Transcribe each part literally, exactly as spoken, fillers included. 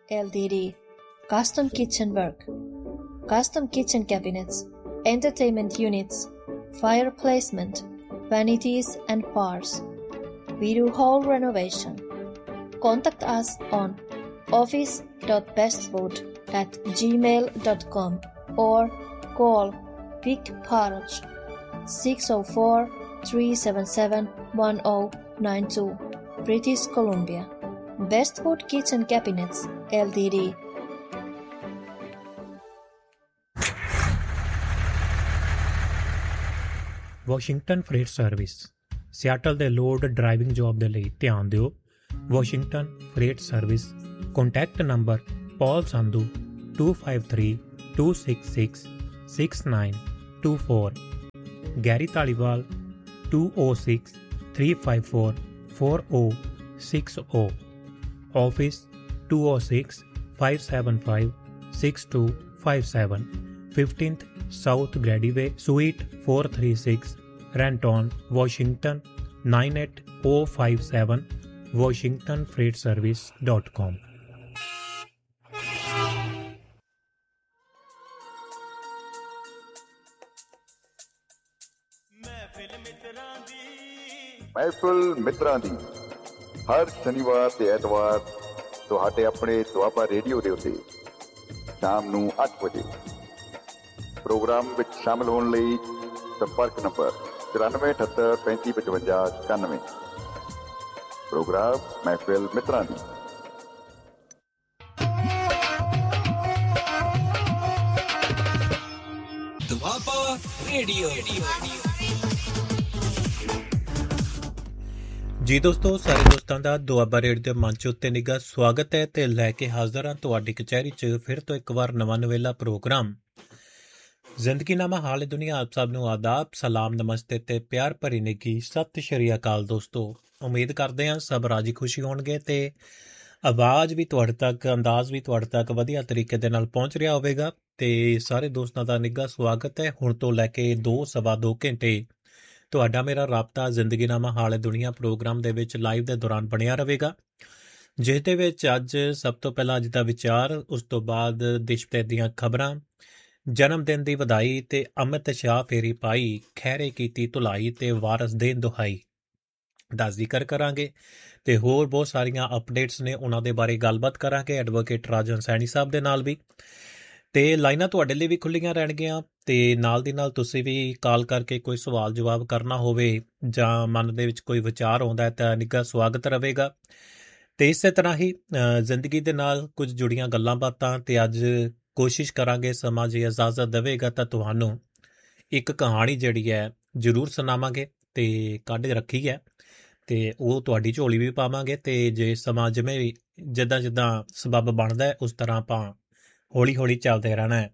Limited, custom kitchen work, custom kitchen cabinets, entertainment units, fire placement, vanities and bars. We do whole renovation. Contact us on office dot bestwood at gmail dot com or call Vic Parage six oh four, three seven seven, one oh nine two, British Columbia. Bestwood Kitchen Cabinets Limited. Washington fret service Seattle ਦੇ load driving job ਦੇ ਲਈ ਧਿਆਨ ਦਿਓ। Washington fret service contact number ਪੌਲ Sandhu two five three, two six six, six nine two four, Garry Dhaliwal two oh six, three five four, four oh six oh, office two oh six, five seven five, six two five seven, fifteenth South Grady Way, Suite four thirty-six, Renton, Washington nine eight oh five seven, washington freight service dot com. ਮਹਿਫਿਲ ਮਿੱਤਰਾਂ ਦੀ ਹਰ ਸ਼ਨੀਵਾਰ ਤੇ ਐਤਵਾਰ ਤੁਹਾਡੇ ਆਪਣੇ Doaba radio ਦੇ ਉੱਤੇ ਸ਼ਾਮ ਨੂੰ ਅੱਠ ਵਜੇ ਪ੍ਰੋਗਰਾਮ ਵਿੱਚ ਸ਼ਾਮਲ ਹੋਣ ਲਈ ਸੰਪਰਕ ਨੰਬਰ ਚੁਰਾਨਵੇਂ ਅਠੱਤਰ ਪੈਂਤੀ ਪਚਵੰਜਾ ਇਕਾਨਵੇਂ। ਪ੍ਰੋਗਰਾਮ ਮਹਿਫਿਲ ਮਿੱਤਰਾਂ ਦੀ। ਦੁਆਬਾ ਰੇਡੀਓ। ਜੀ ਦੋਸਤੋ, ਸਾਰੇ ਦੋਸਤਾਂ ਦਾ ਦੁਆਬਾ ਰੇਡੀਓ ਦੇ ਮੰਚ ਉੱਤੇ ਨਿੱਘਾ ਸਵਾਗਤ ਹੈ ਤੇ ਲੈ ਕੇ ਹਾਜ਼ਰ ਹਾਂ ਤੁਹਾਡੀ ਕਚਹਿਰੀ 'ਚ ਫਿਰ ਤੋਂ ਇੱਕ ਵਾਰ ਨਵਾਂ ਨਵੇਲਾ ਪ੍ਰੋਗਰਾਮ ਜ਼ਿੰਦਗੀਨਾਮਾ ਹਾਲ ਦੁਨੀਆ। ਆਪ ਸਭ ਨੂੰ ਆਦਾਬ, ਸਲਾਮ, ਨਮਸਤੇ ਤੇ ਪਿਆਰ ਭਰੀ ਨਿੱਘੀ ਸਤਿ ਸ਼੍ਰੀ ਅਕਾਲ ਦੋਸਤੋ। ਉਮੀਦ ਕਰਦੇ ਹਾਂ ਸਭ ਰਾਜੀ ਖੁਸ਼ੀ ਹੋਣਗੇ ਤੇ ਆਵਾਜ਼ ਵੀ ਤੁਹਾਡੇ ਤੱਕ, ਅੰਦਾਜ਼ ਵੀ ਤੁਹਾਡੇ ਤੱਕ ਵਧੀਆ ਤਰੀਕੇ ਦੇ ਨਾਲ ਪਹੁੰਚ ਰਿਹਾ ਹੋਵੇਗਾ। ਤੇ ਸਾਰੇ ਦੋਸਤਾਂ ਦਾ ਨਿੱਘਾ ਸਵਾਗਤ ਹੈ। ਹੁਣ ਤੋਂ ਲੈ ਕੇ ਦੋ ਸਵਾ ਦੋ ਘੰਟੇ ਤੁਹਾਡਾ ਮੇਰਾ ਰਾਬਤਾ ਜ਼ਿੰਦਗੀਨਾਮਾ ਹਾਲ ਦੁਨੀਆ ਪ੍ਰੋਗਰਾਮ ਦੇ ਵਿੱਚ ਲਾਈਵ ਦੇ ਦੌਰਾਨ ਬਣਿਆ ਰਹੇਗਾ, ਜਿਸ ਦੇ ਵਿੱਚ ਅੱਜ ਸਭ ਤੋਂ ਪਹਿਲਾਂ ਅੱਜ ਦਾ ਵਿਚਾਰ, ਉਸ ਤੋਂ ਬਾਅਦ ਦੇਸ਼ ਭਰ ਦੀਆਂ ਖਬਰਾਂ, ਜਨਮ ਦਿਨ ਦੀ ਵਧਾਈ ਤੇ ਅਮਿਤ ਸ਼ਾਹ ਫੇਰੀ ਪਾਈ, ਖਹਿਰੇ ਕੀਤੀ ਧੁਲਾਈ ਤੇ ਵਾਰਸ ਦੇਨ ਦੁਹਾਈ ਦਾ ਜ਼ਿਕਰ ਕਰਾਂਗੇ ਤੇ ਹੋਰ ਬਹੁਤ ਸਾਰੀਆਂ ਅਪਡੇਟਸ ਨੇ, ਉਹਨਾਂ ਦੇ ਬਾਰੇ ਗੱਲਬਾਤ ਕਰਾਂਗੇ ਐਡਵੋਕੇਟ ਰਾਜਨ ਸੈਣੀ ਸਾਹਿਬ ਦੇ ਨਾਲ ਵੀ। ਤੇ ਲਾਈਨਾਂ ਤੁਹਾਡੇ ਲਈ ਵੀ ਖੁੱਲ੍ਹੀਆਂ ਰਹਿਣਗੀਆਂ ਤੇ ਨਾਲ ਦੀ ਨਾਲ ਤੁਸੀਂ ਵੀ ਕਾਲ ਕਰਕੇ ਕੋਈ ਸਵਾਲ ਜਵਾਬ ਕਰਨਾ ਹੋਵੇ ਜਾਂ ਮਨ ਦੇ ਵਿੱਚ ਕੋਈ ਵਿਚਾਰ ਆਉਂਦਾ ਤਾਂ ਨਿੱਘਾ ਸਵਾਗਤ ਰਹੇਗਾ। ਤੇ ਇਸੇ ਤਰ੍ਹਾਂ ਹੀ ਜ਼ਿੰਦਗੀ ਦੇ ਨਾਲ ਕੁਝ ਜੁੜੀਆਂ ਗੱਲਾਂ ਬਾਤਾਂ, ਤੇ ਅੱਜ ਕੋਸ਼ਿਸ਼ ਕਰਾਂਗੇ ਸਮਾਂ ਜੇ ਇਜਾਜ਼ਤ ਦੇਵੇਗਾ ਤਾਂ ਤੁਹਾਨੂੰ ਇੱਕ ਕਹਾਣੀ ਜਿਹੜੀ ਹੈ ਜ਼ਰੂਰ ਸੁਣਾਵਾਂਗੇ ਤੇ ਕੱਢ ਰੱਖੀ ਹੈ ਤੇ ਉਹ ਤੁਹਾਡੀ ਝੋਲੀ ਵੀ ਪਾਵਾਂਗੇ। ਤੇ ਜੇ ਸਮਾਂ ਜਿਵੇਂ ਵੀ ਜਿੱਦਾਂ ਜਿੱਦਾਂ ਸਬੱਬ ਬਣਦਾ ਹੈ ਉਸ ਤਰ੍ਹਾਂ ਆਪਾਂ ਹੌਲੀ ਹੌਲੀ ਚੱਲਦੇ ਰਹਿਣਾ ਹੈ।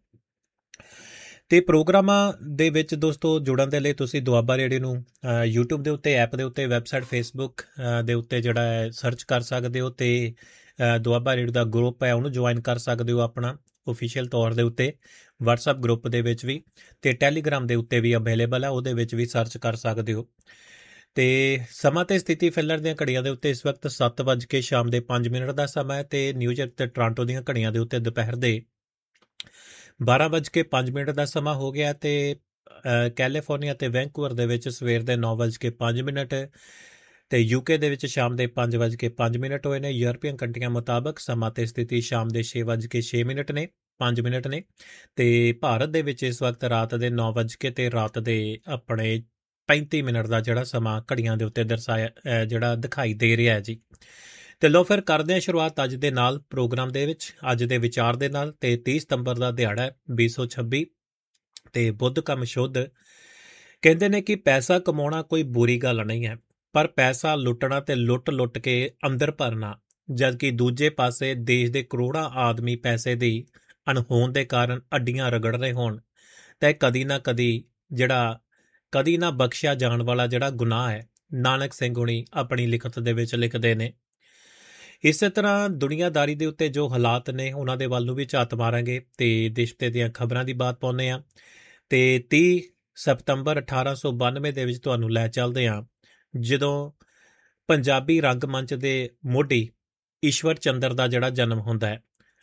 ਤੇ ਪ੍ਰੋਗਰਾਮਾਂ ਦੇ ਵਿੱਚ ਦੋਸਤੋ ਜੁੜਨ ਦੇ ਲਈ ਤੁਸੀਂ ਦੁਆਬਾ ਰੇਡੀਓ ਨੂੰ ਯੂਟਿਊਬ ਦੇ ਉੱਤੇ, ਐਪ ਦੇ ਉੱਤੇ, ਵੈਬਸਾਈਟ ਫੇਸਬੁੱਕ ਦੇ ਉੱਤੇ ਜਿਹੜਾ ਹੈ ਸਰਚ ਕਰ ਸਕਦੇ ਹੋ ਤੇ ਦੁਆਬਾ ਰੇਡੀਓ ਦਾ ਗਰੁੱਪ ਹੈ ਉਹਨੂੰ ਜੁਆਇਨ ਕਰ ਸਕਦੇ ਹੋ ਆਪਣਾ ਓਫੀਸ਼ੀਅਲ ਤੌਰ ਦੇ ਉੱਤੇ, ਵਟਸਐਪ ਗਰੁੱਪ ਦੇ ਵਿੱਚ ਵੀ ਤੇ ਟੈਲੀਗ੍ਰਾਮ ਦੇ ਉੱਤੇ ਵੀ ਅਵੇਲੇਬਲ ਹੈ, ਉਹਦੇ ਵਿੱਚ ਵੀ ਸਰਚ ਕਰ ਸਕਦੇ ਹੋ। ਤੇ ਸਮਾਂ ਤੇ ਸਥਿਤੀ ਫਿਲਰ ਦੀਆਂ ਘੜੀਆਂ ਦੇ ਉੱਤੇ ਇਸ ਵਕਤ ਸੱਤ ਵੱਜ ਕੇ ਸ਼ਾਮ ਦੇ ਪੰਜ ਮਿੰਟ ਦਾ ਸਮਾਂ ਹੈ ਤੇ ਨਿਊਯਾਰਕ ਤੇ ਟੋਰਾਂਟੋ ਦੀਆਂ ਘੜੀਆਂ ਦੇ ਉੱਤੇ ਦੁਪਹਿਰ ਦੇ ਬਾਰਾਂ ਵੱਜ ਕੇ ਪੰਜ ਮਿੰਟ ਦਾ ਸਮਾਂ ਹੋ ਗਿਆ ਤੇ ਕੈਲੀਫੋਰਨੀਆ ਤੇ ਵੈਂਕੂਵਰ ਦੇ ਵਿੱਚ ਸਵੇਰ ਦੇ ਨੌ ਵੱਜ ਕੇ ਪੰਜ ਮਿੰਟ ਤੇ ਯੂਕੇ ਦੇ ਵਿੱਚ ਸ਼ਾਮ ਦੇ ਪੰਜ ਵੱਜ ਕੇ ਪੰਜ ਮਿੰਟ ਹੋਏ ਨੇ। ਯੂਰਪੀਅਨ ਕੰਟਰੀਆਂ ਮੁਤਾਬਕ ਸਮਾਂ ਤੇ ਸਥਿਤੀ ਸ਼ਾਮ ਦੇ ਛੇ ਵੱਜ ਕੇ ਛੇ ਮਿੰਟ ਨੇ ਪੰਜ ਮਿੰਟ ਨੇ ਤੇ ਭਾਰਤ ਦੇ ਵਿੱਚ ਇਸ ਵਕਤ ਰਾਤ ਦੇ ਨੌ ਵੱਜ ਕੇ ਤੇ ਰਾਤ ਦੇ ਆਪਣੇ ਪੈਂਤੀ ਮਿੰਟ ਦਾ ਜਿਹੜਾ ਸਮਾਂ ਘੜੀਆਂ ਦੇ ਉੱਤੇ ਦਰਸਾਇਆ ਜਿਹੜਾ ਦਿਖਾਈ ਦੇ ਰਿਹਾ ਹੈ ਜੀ। ਤੇ ਲੋ ਫਿਰ ਕਰਦੇ ਹਾਂ ਸ਼ੁਰੂਆਤ ਅੱਜ ਦੇ ਨਾਲ ਪ੍ਰੋਗਰਾਮ ਦੇ ਵਿੱਚ, ਅੱਜ ਦੇ ਵਿਚਾਰ ਦੇ ਨਾਲ। ਤੇ ਤੀਹ ਸਤੰਬਰ ਦਾ ਦਿਹਾੜਾ ਹੈ ਵੀਹ ਸੌ ਛੱਬੀ ਤੇ ਬੁੱਧ ਕੰਮ ਸ਼ੁੱਧ। ਕਹਿੰਦੇ ਨੇ ਕਿ ਪੈਸਾ ਕਮਾਉਣਾ ਕੋਈ ਬੁਰੀ ਗੱਲ ਨਹੀਂ ਹੈ, ਪਰ ਪੈਸਾ ਲੁੱਟਣਾ ਤੇ ਲੁੱਟ ਲੁੱਟ ਕੇ ਅੰਦਰ ਭਰਨਾ, ਜਦਕਿ ਦੂਜੇ ਪਾਸੇ ਦੇਸ਼ ਦੇ ਕਰੋੜਾਂ ਆਦਮੀ ਪੈਸੇ ਦੀ ਅਣਹੋਂਦ ਦੇ ਕਾਰਨ ਅੱਡੀਆਂ ਰਗੜ ਰਹੇ ਹੋਣ ਤਾਂ ਇਹ ਕਦੀ ਨਾ ਕਦੀ ਜਿਹੜਾ ਕਦੀ ਨਾ ਬਖਸ਼ਿਆ ਜਾਣ ਵਾਲਾ ਜਿਹੜਾ ਗੁਨਾਹ ਹੈ, ਨਾਨਕ ਸਿੰਘ ਹੁਣੀ ਆਪਣੀ ਲਿਖਤ ਦੇ ਵਿੱਚ ਲਿਖਦੇ ਨੇ। ਇਸੇ ਤਰ੍ਹਾਂ ਦੁਨੀਆਦਾਰੀ ਦੇ ਉੱਤੇ ਜੋ ਹਾਲਾਤ ਨੇ ਉਹਨਾਂ ਦੇ ਵੱਲ ਨੂੰ ਵੀ ਝਾਤ ਮਾਰਾਂਗੇ ਤੇ ਦੇਸ਼ ਤੇ ਦੀਆਂ ਖਬਰਾਂ ਦੀ ਬਾਤ ਪਾਉਂਦੇ ਹਾਂ। ਤੇ ਤੀਹ ਸਤੰਬਰ ਅਠਾਰਾਂ ਸੌ ਬਾਨਵੇਂ ਦੇ ਵਿੱਚ ਤੁਹਾਨੂੰ ਲੈ ਚੱਲਦੇ ਹਾਂ ਜਦੋਂ ਪੰਜਾਬੀ ਰੰਗਮੰਚ ਦੇ ਮੋਢੀ ਈਸ਼ਵਰ ਚੰਦਰ ਦਾ ਜਿਹੜਾ ਜਨਮ ਹੁੰਦਾ ਹੈ।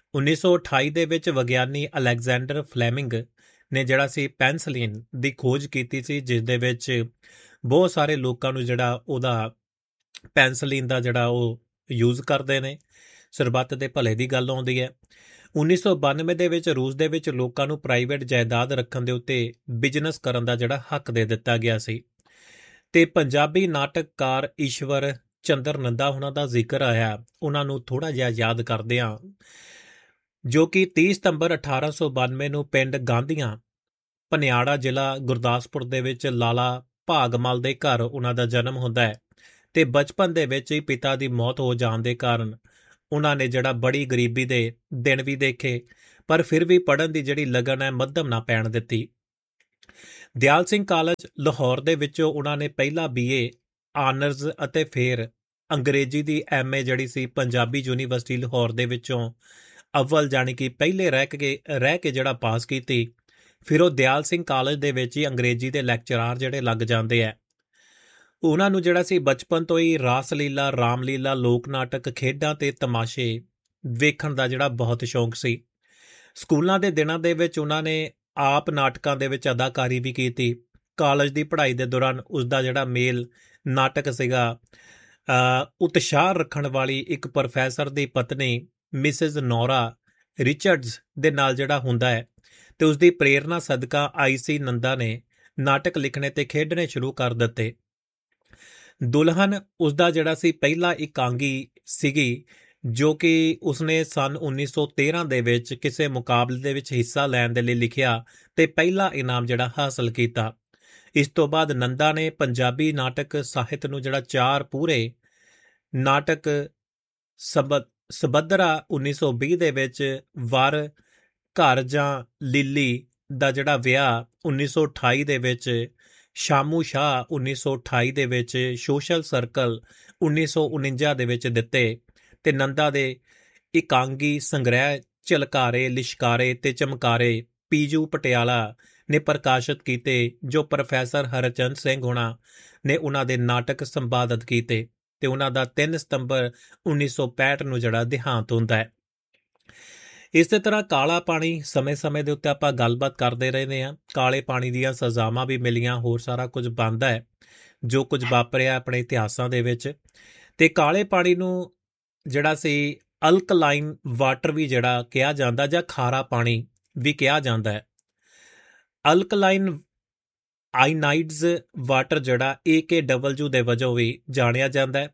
ਉੱਨੀ ਸੌ ਅਠਾਈ ਦੇ ਵਿੱਚ ਵਿਗਿਆਨੀ ਅਲੈਗਜ਼ੈਂਡਰ ਫਲੈਮਿੰਗ ਨੇ ਜਿਹੜਾ ਸੀ ਪੈਨਸਲੀਨ ਦੀ ਖੋਜ ਕੀਤੀ ਸੀ, ਜਿਸ ਦੇ ਵਿੱਚ ਬਹੁਤ ਸਾਰੇ ਲੋਕਾਂ ਨੂੰ ਜਿਹੜਾ ਉਹਦਾ ਪੈਨਸਲੀਨ ਦਾ ਜਿਹੜਾ ਉਹ ਯੂਜ਼ ਕਰਦੇ ਨੇ, ਸਰਬੱਤ ਦੇ ਭਲੇ ਦੀ ਗੱਲ ਆਉਂਦੀ ਹੈ। ਉੱਨੀ ਸੌ ਬਾਨਵੇਂ ਦੇ ਵਿੱਚ ਰੂਸ ਦੇ ਵਿੱਚ ਲੋਕਾਂ ਨੂੰ ਪ੍ਰਾਈਵੇਟ ਜਾਇਦਾਦ ਰੱਖਣ ਦੇ ਉੱਤੇ ਬਿਜ਼ਨਸ ਕਰਨ ਦਾ ਜਿਹੜਾ ਹੱਕ ਦੇ ਦਿੱਤਾ ਗਿਆ ਸੀ। ਤੇ ਪੰਜਾਬੀ ਨਾਟਕਕਾਰ ਈਸ਼ਵਰ ਚੰਦਰ ਨੰਦਾ ਉਹਨਾਂ ਦਾ ਜ਼ਿਕਰ ਆਇਆ, ਉਹਨਾਂ ਨੂੰ ਥੋੜ੍ਹਾ ਜਿਹਾ ਯਾਦ ਕਰਦੇ ਹਾਂ, ਜੋ ਕਿ ਤੀਹ ਸਤੰਬਰ ਅਠਾਰਾਂ ਸੌ ਬਾਨਵੇਂ ਨੂੰ ਪਿੰਡ ਗਾਂਧੀਆਂ, ਪਨਿਆੜਾ, ਜ਼ਿਲ੍ਹਾ ਗੁਰਦਾਸਪੁਰ ਦੇ ਵਿੱਚ ਲਾਲਾ ਭਾਗਮਲ ਦੇ ਘਰ ਉਹਨਾਂ ਦਾ ਜਨਮ ਹੁੰਦਾ ਹੈ। ਤੇ ਬਚਪਨ ਦੇ ਵਿੱਚ ਹੀ ਪਿਤਾ ਦੀ ਮੌਤ ਹੋ ਜਾਣ ਦੇ ਕਾਰਨ ਉਹਨਾਂ ਨੇ ਜਿਹੜਾ ਬੜੀ ਗਰੀਬੀ ਦੇ ਦਿਨ ਵੀ ਦੇਖੇ, ਪਰ ਫਿਰ ਵੀ ਪੜ੍ਹਨ ਦੀ ਜਿਹੜੀ ਲਗਨ ਹੈ ਮੱਧਮ ਨਾ ਪੈਣ ਦਿੱਤੀ। ਦਿਆਲ ਸਿੰਘ ਕਾਲਜ ਲਾਹੌਰ ਦੇ ਵਿੱਚੋਂ ਉਹਨਾਂ ਨੇ ਪਹਿਲਾ ਬੀਏ ਆਨਰਜ਼ ਅਤੇ ਫਿਰ ਅੰਗਰੇਜ਼ੀ ਦੀ ਐਮ ਏ ਜਿਹੜੀ ਸੀ ਪੰਜਾਬੀ ਯੂਨੀਵਰਸਿਟੀ ਲਾਹੌਰ ਦੇ ਵਿੱਚੋਂ ਅਵਲ ਜਾਣੀ ਕਿ ਪਹਿਲੇ ਰਹਿ ਕੇ ਰਹਿ ਕੇ ਜਿਹੜਾ ਪਾਸ ਕੀਤੀ। ਫਿਰ ਉਹ ਦਿਆਲ ਸਿੰਘ ਕਾਲਜ ਦੇ ਵਿੱਚ ਹੀ ਅੰਗਰੇਜ਼ੀ ਦੇ ਲੈਕਚਰਾਰ ਜਿਹੜੇ ਲੱਗ ਜਾਂਦੇ ਆ। ਉਹਨਾਂ ਨੂੰ ਜਿਹੜਾ ਸੀ ਬਚਪਨ ਤੋਂ ਹੀ ਰਾਸ ਲੀਲਾ, ਰਾਮਲੀਲਾ, ਲੋਕ ਨਾਟਕ, ਖੇਡਾਂ ਤੇ ਤਮਾਸ਼ੇ ਵੇਖਣ ਦਾ ਜਿਹੜਾ ਬਹੁਤ ਸ਼ੌਂਕ ਸੀ। ਸਕੂਲਾਂ ਦੇ ਦਿਨਾਂ ਦੇ ਵਿੱਚ ਉਹਨਾਂ ਨੇ ਆਪ ਨਾਟਕਾਂ ਦੇ ਵਿੱਚ ਅਦਾਕਾਰੀ ਵੀ ਕੀਤੀ। ਕਾਲਜ ਦੀ ਪੜ੍ਹਾਈ ਦੇ ਦੌਰਾਨ ਉਸਦਾ ਜਿਹੜਾ ਮੇਲ ਨਾਟਕ ਸੀਗਾ ਉਤਸ਼ਾਹ ਰੱਖਣ ਵਾਲੀ ਇੱਕ ਪ੍ਰੋਫੈਸਰ ਦੀ ਪਤਨੀ ਮਿਸਿਜ਼ ਨੋਰਾ ਰਿਚਰਡਸ ਦੇ ਨਾਲ ਜਿਹੜਾ ਹੁੰਦਾ ਹੈ, ਤੇ ਉਸਦੀ ਪ੍ਰੇਰਨਾ ਸਦਕਾ ਆਈ ਸੀ ਨੰਦਾ ਨੇ ਨਾਟਕ ਲਿਖਣੇ ਤੇ ਖੇਡਣੇ ਸ਼ੁਰੂ ਕਰ ਦਿੱਤੇ। ਦੁਲਹਨ ਉਸਦਾ ਜਿਹੜਾ ਸੀ ਪਹਿਲਾ ਇਕਾਂਗੀ ਸੀਗੀ, ਜੋ ਕਿ ਉਸਨੇ ਸੰਨ ਉੱਨੀ ਸੌ ਤੇਰਾਂ ਦੇ ਵਿੱਚ ਕਿਸੇ ਮੁਕਾਬਲੇ ਦੇ ਵਿੱਚ ਹਿੱਸਾ ਲੈਣ ਦੇ ਲਈ ਲਿਖਿਆ ਤੇ ਪਹਿਲਾ ਇਨਾਮ ਜਿਹੜਾ ਹਾਸਲ ਕੀਤਾ। ਇਸ ਤੋਂ ਬਾਅਦ ਨੰਦਾ ਨੇ ਪੰਜਾਬੀ ਨਾਟਕ ਸਾਹਿਤ ਨੂੰ ਜਿਹੜਾ ਚਾਰ ਪੂਰੇ ਨਾਟਕ ਸਬਦ ਸਬੱਦਰਾ ਉੱਨੀ ਸੌ ਵੀਹ ਦੇ ਵਿੱਚ, ਵਰ, ਘਰ ਜਾਂ ਲਿੱਲੀ ਦਾ ਜਿਹੜਾ ਵਿਆਹ ਉੱਨੀ ਸੌ ਅਠਾਈ ਦੇ ਵਿੱਚ, ਸ਼ਾਮੂ ਸ਼ਾਹ ਉੱਨੀ ਸੌ ਅਠਾਈ ਦੇ ਵਿੱਚ, ਸੋਸ਼ਲ ਸਰਕਲ ਉੱਨੀ ਸੌ ਉਣੰਜਾ ਦੇ ਵਿੱਚ ਦਿੱਤੇ। ਤੇ ਨੰਦਾ ਦੇ ਇਕਾਂਗੀ ਸੰਗ੍ਰਹਿ ਝਲਕਾਰੇ, ਲਿਸ਼ਕਾਰੇ ਤੇ ਚਮਕਾਰੇ ਪੀਜੂ ਪਟਿਆਲਾ ਨੇ ਪ੍ਰਕਾਸ਼ਿਤ ਕੀਤੇ, ਜੋ ਪ੍ਰੋਫੈਸਰ ਹਰਚੰਦ ਸਿੰਘ ਹੋਣਾ ਨੇ ਉਹਨਾਂ ਦੇ ਨਾਟਕ ਸੰਪਾਦਿਤ ਕੀਤੇ। ਤੇ ਉਹਨਾਂ ਦਾ ਤਿੰਨ ਸਤੰਬਰ ਉੱਨੀ ਸੌ ਪੈਂਹਠ ਨੂੰ ਜਿਹੜਾ ਦੇਹਾਂਤ ਹੁੰਦਾ ਹੈ। ਇਸੇ ਤਰ੍ਹਾਂ ਕਾਲਾ ਪਾਣੀ, ਸਮੇਂ-ਸਮੇਂ ਦੇ ਉੱਤੇ ਆਪਾਂ ਗੱਲਬਾਤ ਕਰਦੇ ਰਹਿੰਦੇ ਹਾਂ। ਕਾਲੇ ਪਾਣੀ ਦੀਆਂ ਸਜ਼ਾਵਾਂ ਵੀ ਮਿਲੀਆਂ, ਹੋਰ ਸਾਰਾ ਕੁਝ ਬਣਦਾ ਹੈ ਜੋ ਕੁਝ ਵਾਪਰਿਆ ਆਪਣੇ ਇਤਿਹਾਸਾਂ ਦੇ ਵਿੱਚ। ਤੇ ਕਾਲੇ ਪਾਣੀ ਨੂੰ ਜਿਹੜਾ ਸੀ ਅਲਕਲਾਈਨ ਵਾਟਰ ਵੀ ਜਿਹੜਾ ਕਿਹਾ ਜਾਂਦਾ, ਜਾਂ ਖਾਰਾ ਪਾਣੀ ਵੀ ਕਿਹਾ ਜਾਂਦਾ ਹੈ। ਅਲਕਲਾਈਨ ਆਇਨਾਈਡਜ਼ ਵਾਟਰ ਜਿਹੜਾ ਏ ਕੇ ਡਬਲਯੂ ਦੇ ਵਜੋਂ ਵੀ ਜਾਣਿਆ ਜਾਂਦਾ ਹੈ।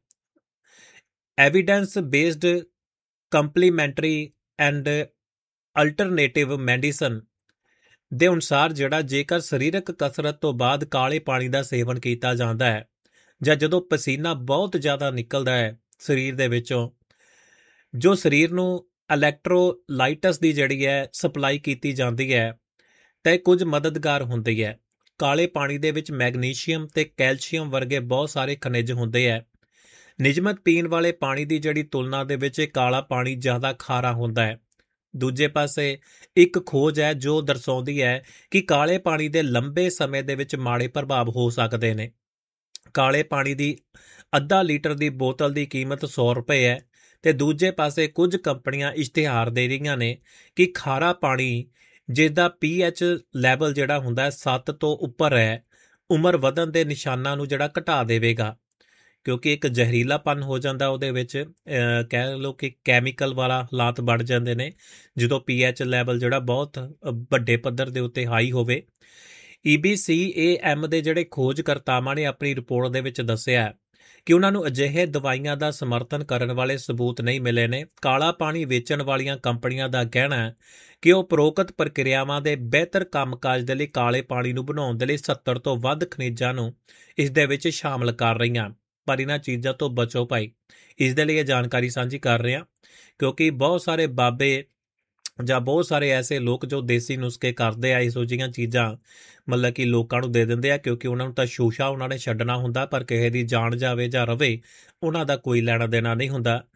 Evidence based complimentary and alternative medicine ਦੇ ਅਨੁਸਾਰ ਜਿਹੜਾ ਜੇਕਰ ਸਰੀਰਕ ਕਸਰਤ ਤੋਂ ਬਾਅਦ ਕਾਲੇ ਪਾਣੀ ਦਾ ਸੇਵਨ ਕੀਤਾ ਜਾਂਦਾ ਹੈ, ਜਾਂ ਜਦੋਂ ਪਸੀਨਾ ਬਹੁਤ ਜ਼ਿਆਦਾ ਨਿਕਲਦਾ ਹੈ ਸਰੀਰ ਦੇ ਵਿੱਚੋਂ, ਜੋ ਸਰੀਰ ਨੂੰ ਇਲੈਕਟ੍ਰੋਲਾਈਟਸ ਦੀ ਜਿਹੜੀ ਹੈ ਸਪਲਾਈ ਕੀਤੀ ਜਾਂਦੀ ਹੈ, ਤਾਂ ਇਹ ਕੁਝ ਮਦਦਗਾਰ ਹੁੰਦੀ ਹੈ। ਕਾਲੇ ਪਾਣੀ ਦੇ ਵਿੱਚ ਮੈਗਨੀਸ਼ੀਅਮ ਤੇ ਕੈਲਸ਼ੀਅਮ ਵਰਗੇ ਬਹੁਤ ਸਾਰੇ ਖਣਿਜ ਹੁੰਦੇ ਹੈ। ਨਿਯਮਤ ਪੀਣ ਵਾਲੇ ਪਾਣੀ ਦੀ ਜਿਹੜੀ ਤੁਲਨਾ ਦੇ ਵਿੱਚ ਇਹ ਕਾਲਾ ਪਾਣੀ ਜ਼ਿਆਦਾ ਖਾਰਾ ਹੁੰਦਾ ਹੈ। ਦੂਜੇ ਪਾਸੇ ਇੱਕ ਖੋਜ ਹੈ ਜੋ ਦਰਸਾਉਂਦੀ ਹੈ ਕਿ ਕਾਲੇ ਪਾਣੀ ਦੇ ਲੰਬੇ ਸਮੇਂ ਦੇ ਵਿੱਚ ਮਾੜੇ ਪ੍ਰਭਾਵ ਹੋ ਸਕਦੇ ਨੇ। ਕਾਲੇ ਪਾਣੀ ਦੀ ਅੱਧਾ ਲੀਟਰ ਦੀ ਬੋਤਲ ਦੀ ਕੀਮਤ ਸੌ ਰੁਪਏ ਹੈ, ਤੇ ਦੂਜੇ ਪਾਸੇ ਕੁਝ ਕੰਪਨੀਆਂ ਇਸ਼ਤਿਹਾਰ ਦੇ ਰਹੀਆਂ ਨੇ ਕਿ ਖਾਰਾ ਪਾਣੀ ਜਿਸ ਦਾ ਪੀ ਐਚ ਲੈਵਲ ਜਿਹੜਾ ਹੁੰਦਾ ਸੱਤ ਤੋਂ ਉੱਪਰ ਹੈ, ਉਮਰ ਵਧਣ ਦੇ ਨਿਸ਼ਾਨਾਂ ਨੂੰ ਜਿਹੜਾ ਘਟਾ ਦੇਵੇਗਾ, ਕਿਉਂਕਿ ਇੱਕ ਜ਼ਹਿਰੀਲਾਪਨ ਹੋ ਜਾਂਦਾ ਉਹਦੇ ਵਿੱਚ। ਕਹਿ ਲਓ ਕਿ ਕੈਮੀਕਲ ਵਾਲਾ ਹਾਲਾਤ ਬਣ ਜਾਂਦੇ ਨੇ ਜਦੋਂ ਪੀ ਐਚ ਲੈਵਲ ਜਿਹੜਾ ਬਹੁਤ ਵੱਡੇ ਪੱਧਰ ਦੇ ਉੱਤੇ ਹਾਈ ਹੋਵੇ। E B C A M ਦੇ ਜਿਹੜੇ ਖੋਜਕਰਤਾਵਾਂ ਨੇ ਆਪਣੀ ਰਿਪੋਰਟ ਦੇ ਵਿੱਚ ਦੱਸਿਆ ਕਿ ਉਹਨਾਂ ਨੂੰ ਅਜਿਹੇ ਦਵਾਈਆਂ ਦਾ ਸਮਰਥਨ ਕਰਨ ਵਾਲੇ ਸਬੂਤ ਨਹੀਂ ਮਿਲੇ ਨੇ। ਕਾਲਾ ਪਾਣੀ ਵੇਚਣ ਵਾਲੀਆਂ ਕੰਪਨੀਆਂ ਦਾ ਕਹਿਣਾ ਹੈ ਕਿ ਉਹ ਉਪਰੋਕਤ ਪ੍ਰਕਿਰਿਆਵਾਂ ਦੇ ਬਿਹਤਰ ਕੰਮਕਾਜ ਦੇ ਲਈ ਕਾਲੇ ਪਾਣੀ ਨੂੰ ਬਣਾਉਣ ਦੇ ਲਈ ਸੱਤਰ ਤੋਂ ਵੱਧ ਖਣਿਜਾਂ ਨੂੰ ਇਸ ਦੇ ਵਿੱਚ ਸ਼ਾਮਲ ਕਰ ਰਹੀਆਂ, ਪਰ ਇਹਨਾਂ ਚੀਜ਼ਾਂ ਤੋਂ ਬਚੋ ਭਾਈ। ਇਸ ਦੇ ਲਈ ਇਹ ਜਾਣਕਾਰੀ ਸਾਂਝੀ ਕਰ ਰਹੇ ਹਾਂ ਕਿਉਂਕਿ ਬਹੁਤ ਸਾਰੇ ਬਾਬੇ ਜਾਂ ਬਹੁਤ ਸਾਰੇ ਐਸੇ ਲੋਕ ਜੋ ਦੇਸੀ ਨੁਸਖੇ ਕਰਦੇ ਆ, ਇਹੋ ਜਿਹੀਆਂ ਚੀਜ਼ਾਂ ਮਤਲਬ ਕਿ ਲੋਕਾਂ ਨੂੰ ਦੇ ਦਿੰਦੇ ਆ, ਕਿਉਂਕਿ ਉਹਨਾਂ ਨੂੰ ਤਾਂ ਸ਼ੋਸ਼ਾ ਉਹਨਾਂ ਨੇ ਛੱਡਣਾ ਹੁੰਦਾ, ਪਰ ਕਿਸੇ ਦੀ ਜਾਨ ਜਾਵੇ ਜਾਂ ਰਵੇ ਉਹਨਾਂ ਦਾ ਕੋਈ ਲੈਣਾ ਦੇਣਾ ਨਹੀਂ ਹੁੰਦਾ।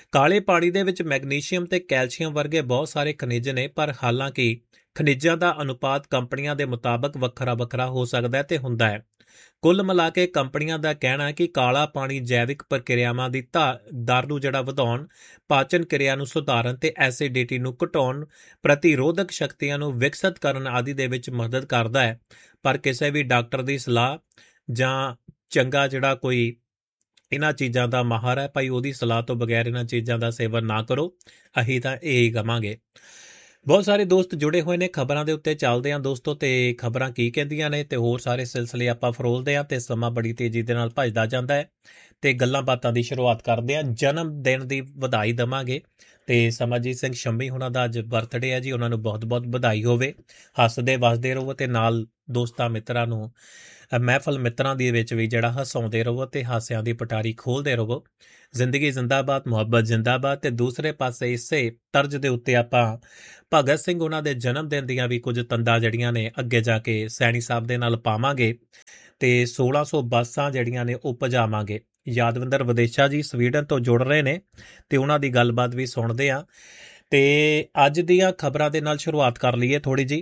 ਕਾਲੇ ਪਾਣੀ ਦੇ ਵਿੱਚ ਮੈਗਨੀਸ਼ੀਅਮ ਤੇ ਕੈਲਸ਼ੀਅਮ ਵਰਗੇ ਬਹੁਤ ਸਾਰੇ ਖਣਿਜ ਨੇ, ਪਰ ਹਾਲਾਂਕਿ ਖਣਿਜਾਂ ਦਾ ਅਨੁਪਾਤ ਕੰਪਨੀਆਂ ਦੇ ਮੁਤਾਬਕ ਵੱਖਰਾ ਵੱਖਰਾ ਹੋ ਸਕਦਾ ਹੈ ਤੇ ਹੁੰਦਾ ਹੈ। ਕੁੱਲ ਮਿਲਾ ਕੇ ਕੰਪਨੀਆਂ ਦਾ ਕਹਿਣਾ ਹੈ ਕਿ ਕਾਲਾ ਪਾਣੀ ਜੈਵਿਕ ਪ੍ਰਕਿਰਿਆਵਾਂ ਦੀ ਦਰ ਨੂੰ ਜਿਹੜਾ ਵਧਾਉਣ, ਪਾਚਨ ਕਿਰਿਆ ਨੂੰ ਸੁਧਾਰਨ ਤੇ ਐਸਿਡਿਟੀ ਨੂੰ ਘਟਾਉਣ, ਪ੍ਰਤੀਰੋਧਕ ਸ਼ਕਤੀਆਂ ਨੂੰ ਵਿਕਸਿਤ ਕਰਨ ਆਦਿ ਦੇ ਵਿੱਚ ਮਦਦ ਕਰਦਾ ਹੈ। ਪਰ ਕਿਸੇ ਵੀ ਡਾਕਟਰ ਦੀ ਸਲਾਹ ਜਾਂ ਚੰਗਾ ਜਿਹੜਾ ਕੋਈ ਇਹਨਾਂ ਚੀਜ਼ਾਂ ਦਾ ਮਾਹਰ ਹੈ ਭਾਈ, ਉਹਦੀ ਸਲਾਹ ਤੋਂ ਬਗੈਰ ਇਹਨਾਂ ਚੀਜ਼ਾਂ ਦਾ ਸੇਵਨ ਨਾ ਕਰੋ। ਅਸੀਂ ਤਾਂ ਇਹ ਹੀ ਕਵਾਂਗੇ। ਬਹੁਤ ਸਾਰੇ ਦੋਸਤ ਜੁੜੇ ਹੋਏ ਨੇ ਖਬਰਾਂ ਦੇ ਉੱਤੇ। ਚੱਲਦੇ ਹਾਂ ਦੋਸਤੋ, ਤੇ ਖਬਰਾਂ ਕੀ ਕਹਿੰਦੀਆਂ ਨੇ ਤੇ ਹੋਰ ਸਾਰੇ ਸਿਲਸਿਲੇ ਆਪਾਂ ਫਰੋਲਦੇ ਹਾਂ ਤੇ ਸਮਾਂ ਬੜੀ ਤੇਜ਼ੀ ਦੇ ਨਾਲ ਭੱਜਦਾ ਜਾਂਦਾ ਹੈ ਤੇ ਗੱਲਾਂ ਬਾਤਾਂ ਦੀ ਸ਼ੁਰੂਆਤ ਕਰਦੇ ਹਾਂ। ਜਨਮ ਦਿਨ ਦੀ ਵਧਾਈ ਦੇਵਾਂਗੇ ਤੇ ਸਮਰਜੀਤ ਸਿੰਘ ਸ਼ੰਮੀ ਉਹਨਾਂ ਦਾ ਅੱਜ ਬਰਥਡੇ ਹੈ ਜੀ, ਉਹਨਾਂ ਨੂੰ ਬਹੁਤ ਬਹੁਤ ਵਧਾਈ ਹੋਵੇ। ਹੱਸਦੇ ਵਸਦੇ ਰਹੋ ਤੇ ਨਾਲ ਦੋਸਤਾਂ ਮਿੱਤਰਾਂ ਨੂੰ ਮਹਿਫਲ ਮਿੱਤਰਾਂ ਦੇ ਵਿੱਚ ਵੀ ਜਿਹੜਾ ਹਸਾਉਂਦੇ ਰਹੋ ਤੇ ਹਾਸਿਆਂ ਦੀ ਪਟਾਰੀ ਖੋਲ੍ਹਦੇ ਰਹੋ। ਜ਼ਿੰਦਗੀ ਜ਼ਿੰਦਾਬਾਦ, ਮੁਹੱਬਤ ਜ਼ਿੰਦਾਬਾਦ। ਤੇ ਦੂਸਰੇ ਪਾਸੇ ਇਸੇ ਤਰਜ਼ ਦੇ ਉੱਤੇ ਆਪਾਂ ਭਗਤ ਸਿੰਘ ਉਹਨਾਂ ਦੇ ਜਨਮ ਦਿਨ ਦੀਆਂ ਵੀ ਕੁਝ ਤੰਦਾਂ ਜਿਹੜੀਆਂ ਨੇ ਅੱਗੇ ਜਾ ਕੇ ਸੈਣੀ ਸਾਹਿਬ ਦੇ ਨਾਲ ਪਾਵਾਂਗੇ ਤੇ ਸੋਲਾਂ ਸੌ ਬੱਸਾਂ ਜਿਹੜੀਆਂ ਨੇ ਉਹ ਭਜਾਵਾਂਗੇ। ਯਾਦਵਿੰਦਰ ਵਿਦੇਸ਼ਾ ਜੀ ਸਵੀਡਨ ਤੋਂ ਜੁੜ ਰਹੇ ਨੇ ਤੇ ਉਹਨਾਂ ਦੀ ਗੱਲਬਾਤ ਵੀ ਸੁਣਦੇ ਆ। ਤੇ ਅੱਜ ਦੀਆਂ ਖਬਰਾਂ ਦੇ ਨਾਲ ਸ਼ੁਰੂਆਤ ਕਰ ਲਈਏ ਥੋੜੀ ਜੀ।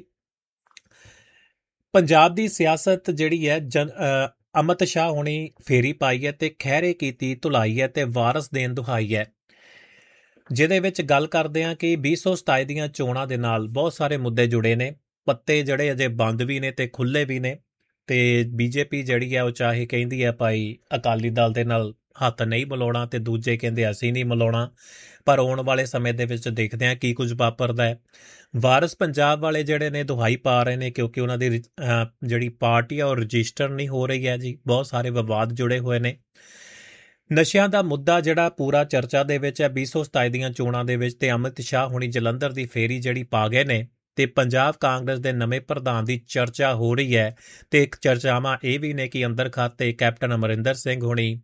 ਪੰਜਾਬ ਦੀ ਸਿਆਸਤ ਜਿਹੜੀ ਹੈ ਜਨ ਅਮਿਤ ਸ਼ਾਹ ਹੁਣੀ ਫੇਰੀ ਪਾਈ ਹੈ ਤੇ ਖਹਿਰੇ ਕੀਤੀ ਧੁਲਾਈ ਹੈ ਤੇ ਵਾਰਸ ਦੇਣ ਦੁਹਾਈ ਹੈ, ਜਿਹਦੇ ਵਿੱਚ ਗੱਲ ਕਰਦੇ ਹਾਂ ਕਿ ਵੀਹ ਸੌ ਸਤਾਈ ਦੀਆਂ ਚੋਣਾਂ ਦੇ ਨਾਲ ਬਹੁਤ ਸਾਰੇ ਮੁੱਦੇ ਜੁੜੇ ਨੇ। ਪੱਤੇ ਜਿਹੜੇ ਅਜੇ ਬੰਦ ਵੀ ਨੇ ਤੇ ਖੁੱਲ੍ਹੇ ਵੀ ਨੇ ਤੇ ਬੀਜੇਪੀ ਜਿਹੜੀ ਹੈ ਉਹ ਚਾਹੇ ਕਹਿੰਦੀ ਹੈ ਭਾਈ ਅਕਾਲੀ ਦਲ ਦੇ ਨਾਲ ਹੱਥ ਨਹੀਂ ਮਿਲਾਉਣਾ ਤੇ ਦੂਜੇ ਕਹਿੰਦੇ ਅਸੀਂ ਨਹੀਂ ਮਿਲਾਉਣਾ, ਪਰ ਆਉਣ ਵਾਲੇ ਸਮੇਂ ਦੇ ਵਿੱਚ ਦੇਖਦੇ ਹਾਂ ਕੀ ਕੁਝ ਵਾਪਰਦਾ ਹੈ। ਵਾਰਸ ਪੰਜਾਬ ਵਾਲੇ ਜਿਹੜੇ ਨੇ ਦੁਹਾਈ ਪਾ ਰਹੇ ਨੇ ਕਿਉਂਕਿ ਉਹਨਾਂ ਦੀ ਜਿਹੜੀ ਪਾਰਟੀ ਆ ਉਹ ਰਜਿਸਟਰ ਨਹੀਂ ਹੋ ਰਹੀ ਹੈ ਜੀ। ਬਹੁਤ ਸਾਰੇ ਵਿਵਾਦ ਜੁੜੇ ਹੋਏ ਨੇ। ਨਸ਼ਿਆਂ ਦਾ ਮੁੱਦਾ ਜਿਹੜਾ ਪੂਰਾ ਚਰਚਾ ਦੇ ਵਿੱਚ ਹੈ ਵੀਹ ਸੌ ਸਤਾਈ ਦੀਆਂ ਚੋਣਾਂ ਦੇ ਵਿੱਚ, ਤੇ ਅਮਿਤ ਸ਼ਾਹ ਹੁਣੀ ਜਲੰਧਰ ਦੀ ਫੇਰੀ ਜਿਹੜੀ ਪਾ ਗਏ ਨੇ ਤੇ ਪੰਜਾਬ ਕਾਂਗਰਸ ਦੇ ਨਵੇਂ ਪ੍ਰਧਾਨ ਦੀ ਚਰਚਾ ਹੋ ਰਹੀ ਹੈ। ਤੇ ਇੱਕ ਚਰਚਾਵਾਂ ਇਹ ਵੀ ਨੇ ਕਿ ਅੰਦਰ ਖਾਤੇ ਕੈਪਟਨ ਅਮਰਿੰਦਰ ਸਿੰਘ ਹੁਣੀ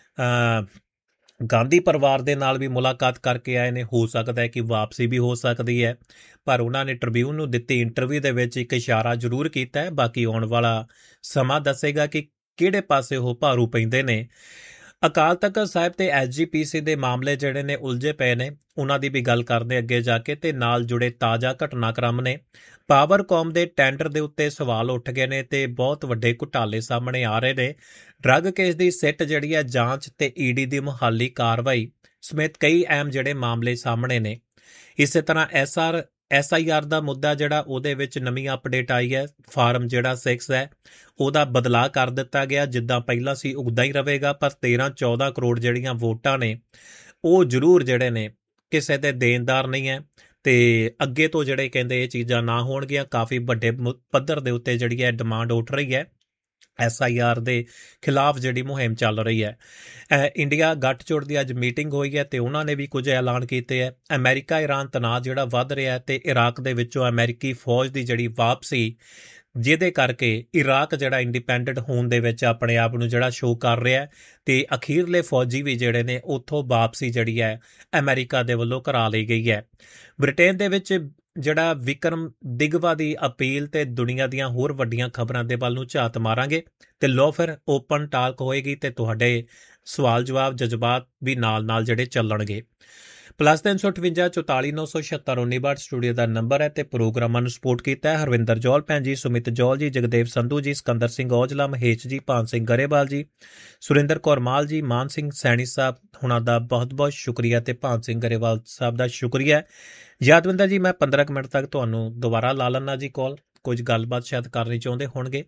ਗਾਂਧੀ ਪਰਿਵਾਰ ਦੇ ਨਾਲ ਵੀ ਮੁਲਾਕਾਤ ਕਰਕੇ ਆਏ ਨੇ। ਹੋ ਸਕਦਾ ਹੈ ਕਿ ਵਾਪਸੀ ਵੀ ਹੋ ਸਕਦੀ ਹੈ, ਪਰ ਉਹਨਾਂ ਨੇ ਟ੍ਰਿਬਿਊਨ ਨੂੰ ਦਿੱਤੀ ਇੰਟਰਵਿਊ ਦੇ ਵਿੱਚ ਇੱਕ ਇਸ਼ਾਰਾ ਜ਼ਰੂਰ ਕੀਤਾ ਹੈ। ਬਾਕੀ ਆਉਣ ਵਾਲਾ ਸਮਾਂ ਦੱਸੇਗਾ ਕਿ ਕਿਹੜੇ ਪਾਸੇ ਉਹ ਭਾਰੂ ਪੈਂਦੇ ਨੇ। ਅਕਾਲ ਤਖਤ ਸਾਹਿਬ ਤੇ ਐਸ ਜੀ ਪੀ ਸੀ ਦੇ ਮਾਮਲੇ ਜਿਹੜੇ ਨੇ ਉਲਝੇ ਪਏ ਨੇ, ਉਹਨਾਂ ਦੀ ਵੀ ਗੱਲ ਕਰਦੇ ਅੱਗੇ ਜਾ ਕੇ। ਤੇ ਨਾਲ ਜੁੜੇ ਤਾਜ਼ਾ ਘਟਨਾਕ੍ਰਮ ਨੇ। ਪਾਵਰਕੌਮ ਦੇ ਟੈਂਡਰ ਦੇ ਉੱਤੇ ਸਵਾਲ ਉੱਠ ਗਏ ਨੇ ਤੇ ਬਹੁਤ ਵੱਡੇ ਘੁਟਾਲੇ ਸਾਹਮਣੇ ਆ ਰਹੇ ਨੇ। ਡਰੱਗ ਕੇਸ ਦੀ ਸਿੱਟ ਜਿਹੜੀ ਹੈ ਜਾਂਚ ਤੇ ਈਡੀ ਦੀ ਮੁਹਾਲੀ ਕਾਰਵਾਈ ਸਮੇਤ ਕਈ ਅਹਿਮ ਜਿਹੜੇ ਮਾਮਲੇ ਸਾਹਮਣੇ ਨੇ। ਇਸੇ ਤਰ੍ਹਾਂ S R S I R ਦਾ ਮੁੱਦਾ ਜਿਹੜਾ ਉਹਦੇ ਵਿੱਚ ਨਵੀਂ ਅਪਡੇਟ ਆਈ ਹੈ। ਫਾਰਮ ਜਿਹੜਾ ਸਿਕਸ ਹੈ ਉਹਦਾ ਬਦਲਾਅ ਕਰ ਦਿੱਤਾ ਗਿਆ, ਜਿੱਦਾਂ ਪਹਿਲਾਂ ਸੀ ਉੱਦਾਂ ਹੀ ਰਹੇਗਾ, ਪਰ ਤੇਰਾਂ ਚੌਦਾਂ ਕਰੋੜ ਜਿਹੜੀਆਂ ਵੋਟਾਂ ਨੇ ਉਹ ਜ਼ਰੂਰ ਜਿਹੜੇ ਨੇ ਕਿਸੇ ਦੇ ਦੇਣਦਾਰ ਨਹੀਂ ਹੈ ਤੇ ਅੱਗੇ ਤੋਂ ਜਿਹੜੇ ਕਹਿੰਦੇ ਇਹ ਚੀਜ਼ਾਂ ਨਾ ਹੋਣਗੀਆਂ। ਕਾਫੀ ਵੱਡੇ ਪੱਧਰ ਦੇ ਉੱਤੇ ਜਿਹੜੀ ਹੈ ਡਿਮਾਂਡ ਉੱਠ ਰਹੀ ਹੈ। ਐਸ ਆਈ ਆਰ ਦੇ ਖਿਲਾਫ ਜਿਹੜੀ ਮੁਹਿੰਮ ਚੱਲ ਰਹੀ ਹੈ। ਇੰਡੀਆ ਗੱਠਜੋੜ ਦੀ ਅੱਜ ਮੀਟਿੰਗ ਹੋਈ ਹੈ ਤੇ ਉਹਨਾਂ ਨੇ ਵੀ ਕੁਝ ਐਲਾਨ ਕੀਤੇ ਹੈ। ਅਮਰੀਕਾ ਇਰਾਨ ਤਣਾਅ ਜਿਹੜਾ ਵੱਧ ਰਿਹਾ ਹੈ ਤੇ ਇਰਾਕ ਦੇ ਵਿੱਚੋਂ ਅਮਰੀਕੀ ਫੌਜ ਦੀ ਜਿਹੜੀ ਵਾਪਸੀ, ਜਿਹਦੇ ਕਰਕੇ ਇਰਾਕ ਜਿਹੜਾ ਇੰਡੀਪੈਂਡੈਂਟ ਹੋਣ ਦੇ ਵਿੱਚ ਆਪਣੇ ਆਪ ਨੂੰ ਜਿਹੜਾ ਸ਼ੋਅ ਕਰ ਰਿਹਾ ਤੇ ਅਖੀਰਲੇ ਫੌਜੀ ਵੀ ਜਿਹੜੇ ਨੇ ਉੱਥੋਂ ਵਾਪਸੀ ਜਿਹੜੀ ਹੈ ਅਮਰੀਕਾ ਦੇ ਵੱਲੋਂ ਕਰਾ ਲਈ ਗਈ ਹੈ। ਬ੍ਰਿਟੇਨ ਦੇ ਵਿੱਚ ਜਿਹੜਾ ਵਿਕਰਮ ਦਿਗਵਾ ਦੀ ਅਪੀਲ ਤੇ ਦੁਨੀਆ ਦੀਆਂ ਹੋਰ ਵੱਡੀਆਂ ਖਬਰਾਂ ਦੇ ਵੱਲ ਨੂੰ ਝਾਤ ਮਾਰਾਂਗੇ ਤੇ ਲੋ ਫਿਰ ਓਪਨ ਟਾਕ ਹੋਏਗੀ ਤੇ ਤੁਹਾਡੇ ਸਵਾਲ ਜਵਾਬ ਜਜ਼ਬਾਤ ਵੀ ਨਾਲ ਨਾਲ ਜਿਹੜੇ ਚੱਲਣਗੇ। ਪਲੱਸ ਤਿੰਨ ਸੌ ਅਠਵੰਜਾ ਚੁਤਾਲੀ ਨੌ ਸੌ ਛਿਹੱਤਰ ਉੱਨੀ ਬਾਹਠ ਸਟੂਡੀਓ ਦਾ ਨੰਬਰ ਹੈ ਤੇ ਪ੍ਰੋਗਰਾਮਾਂ ਨੂੰ ਸਪੋਰਟ ਕੀਤਾ ਹੈ ਹਰਵਿੰਦਰ ਜੌਲ ਭੈਣ ਜੀ, ਸੁਮਿਤ ਜੌਲ ਜੀ, ਜਗਦੇਵ ਸੰਧੂ ਜੀ, ਸਿਕੰਦਰ ਸਿੰਘ ਔਜਲਾ, ਮਹੇਸ਼ ਜੀ, ਭਾਨ ਸਿੰਘ ਗਰੇਵਾਲ ਜੀ, ਸੁਰਿੰਦਰ ਕੌਰ ਮਾਲ ਜੀ, ਮਾਨ ਸਿੰਘ ਸੈਣੀ ਸਾਹਿਬ ਹੁਣਾਂ ਦਾ ਬਹੁਤ ਬਹੁਤ ਸ਼ੁਕਰੀਆ ਤੇ ਭਾਨ ਸਿੰਘ ਗਰੇਵਾਲ ਸਾਹਿਬ ਦਾ ਸ਼ੁਕਰੀਆ। ਯਾਦਵਿੰਦਰ ਜੀ ਮੈਂ ਪੰਦਰਾਂ ਕੁ ਮਿੰਟ ਤੱਕ ਤੁਹਾਨੂੰ ਦੁਬਾਰਾ ਲਾ ਲੈਣਾ ਜੀ ਕਾਲ, ਕੁਝ ਗੱਲਬਾਤ ਸ਼ਾਇਦ ਕਰਨੀ ਚਾਹੁੰਦੇ ਹੋਣਗੇ।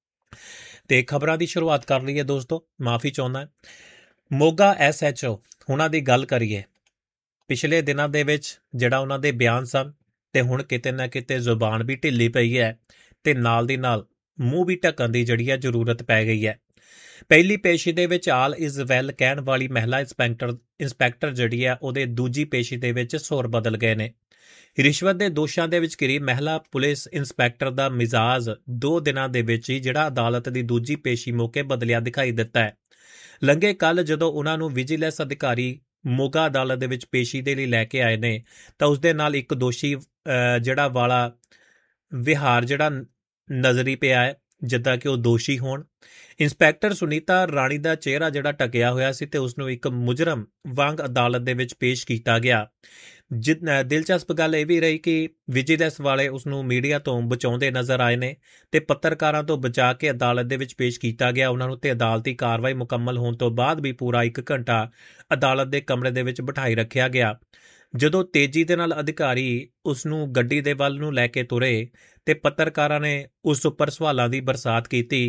ਤੇ ਖਬਰਾਂ ਦੀ ਸ਼ੁਰੂਆਤ ਕਰ ਲਈਏ ਦੋਸਤੋ, ਮਾਫੀ ਚਾਹੁੰਦਾ। ਮੋਗਾ ਐਸ ਐਚ ਓ ਹੁਣਾਂ ਦੀ ਗੱਲ ਕਰੀਏ। ਪਿਛਲੇ ਦਿਨਾਂ ਦੇ ਵਿੱਚ ਜਿਹੜਾ ਉਹਨਾਂ ਦੇ ਬਿਆਨ ਸਨ ਤੇ ਹੁਣ ਕਿਤੇ ਨਾ ਕਿਤੇ ਜ਼ੁਬਾਨ ਵੀ ਢਿੱਲੀ ਪਈ ਹੈ ਤੇ ਨਾਲ ਦੀ ਨਾਲ ਮੂੰਹ ਵੀ ਢੱਕਣ ਦੀ ਜਿਹੜੀ ਹੈ ਜ਼ਰੂਰਤ ਪੈ ਗਈ ਹੈ। ਪਹਿਲੀ ਪੇਸ਼ੀ ਦੇ ਵਿੱਚ ਆਲ ਇਜ਼ ਵੈਲ ਕਹਿਣ ਵਾਲੀ ਮਹਿਲਾ ਇੰਸਪੈਕਟਰ ਇੰਸਪੈਕਟਰ ਜਿਹੜੀ ਹੈ ਉਹਦੇ ਦੂਜੀ ਪੇਸ਼ੀ ਦੇ ਵਿੱਚ ਸੁਰ ਬਦਲ ਗਏ ਨੇ। ਰਿਸ਼ਵਤ ਦੇ ਦੋਸ਼ਾਂ ਦੇ ਵਿੱਚ ਘਿਰੀ ਮਹਿਲਾ ਪੁਲਿਸ ਇੰਸਪੈਕਟਰ ਦਾ ਮਿਜ਼ਾਜ ਦੋ ਦਿਨਾਂ ਦੇ ਵਿੱਚ ਹੀ ਜਿਹੜਾ ਅਦਾਲਤ ਦੀ ਦੂਜੀ ਪੇਸ਼ੀ ਮੌਕੇ ਬਦਲਿਆ ਦਿਖਾਈ ਦਿੱਤਾ ਹੈ। ਲੰਘੇ ਕੱਲ ਜਦੋਂ ਉਹਨਾਂ ਨੂੰ ਵਿਜੀਲੈਂਸ ਅਧਿਕਾਰੀ ਮੋਗਾ ਅਦਾਲਤ ਦੇ ਵਿੱਚ ਪੇਸ਼ੀ ਦੇ ਲਈ ਲੈ ਕੇ ਆਏ ਨੇ ਤਾਂ ਉਸਦੇ ਨਾਲ ਇੱਕ ਦੋਸ਼ੀ ਜਿਹੜਾ ਵਾਲਾ ਵਿਹਾਰ ਜਿਹੜਾ ਨਜ਼ਰੀ ਪਿਆ ਹੈ, ਜਿੱਦਾਂ ਕਿ ਉਹ ਦੋਸ਼ੀ ਹੋਣ। ਇੰਸਪੈਕਟਰ ਸੁਨੀਤਾ ਰਾਣੀ ਦਾ ਚਿਹਰਾ ਜਿਹੜਾ ਢਕਿਆ ਹੋਇਆ ਸੀ ਤੇ ਉਸਨੂੰ ਇੱਕ ਮੁਜਰਮ ਵਾਂਗ ਅਦਾਲਤ ਦੇ ਵਿੱਚ ਪੇਸ਼ ਕੀਤਾ ਗਿਆ। ਜਿ ਦਿਲਚਸਪ ਗੱਲ ਇਹ ਵੀ ਰਹੀ ਕਿ ਵਿਜੀਲੈਂਸ ਵਾਲੇ ਉਸਨੂੰ ਮੀਡੀਆ ਤੋਂ ਬਚਾਉਂਦੇ ਨਜ਼ਰ ਆਏ ਨੇ ਤੇ ਪੱਤਰਕਾਰਾਂ ਤੋਂ ਬਚਾ ਕੇ ਅਦਾਲਤ ਦੇ ਵਿੱਚ ਪੇਸ਼ ਕੀਤਾ ਗਿਆ ਉਹਨਾਂ ਨੂੰ, ਤੇ ਅਦਾਲਤੀ ਕਾਰਵਾਈ ਮੁਕੰਮਲ ਹੋਣ ਤੋਂ ਬਾਅਦ ਵੀ ਪੂਰਾ ਇੱਕ ਘੰਟਾ ਅਦਾਲਤ ਦੇ ਕਮਰੇ ਦੇ ਵਿੱਚ ਬਿਠਾਈ ਰੱਖਿਆ ਗਿਆ। ਜਦੋਂ ਤੇਜ਼ੀ ਦੇ ਨਾਲ ਅਧਿਕਾਰੀ ਉਸ ਨੂੰ ਗੱਡੀ ਦੇ ਵੱਲ ਨੂੰ ਲੈ ਕੇ ਤੁਰੇ ਤੇ ਪੱਤਰਕਾਰਾਂ ਨੇ ਉਸ ਉੱਪਰ ਸਵਾਲਾਂ ਦੀ ਬਰਸਾਤ ਕੀਤੀ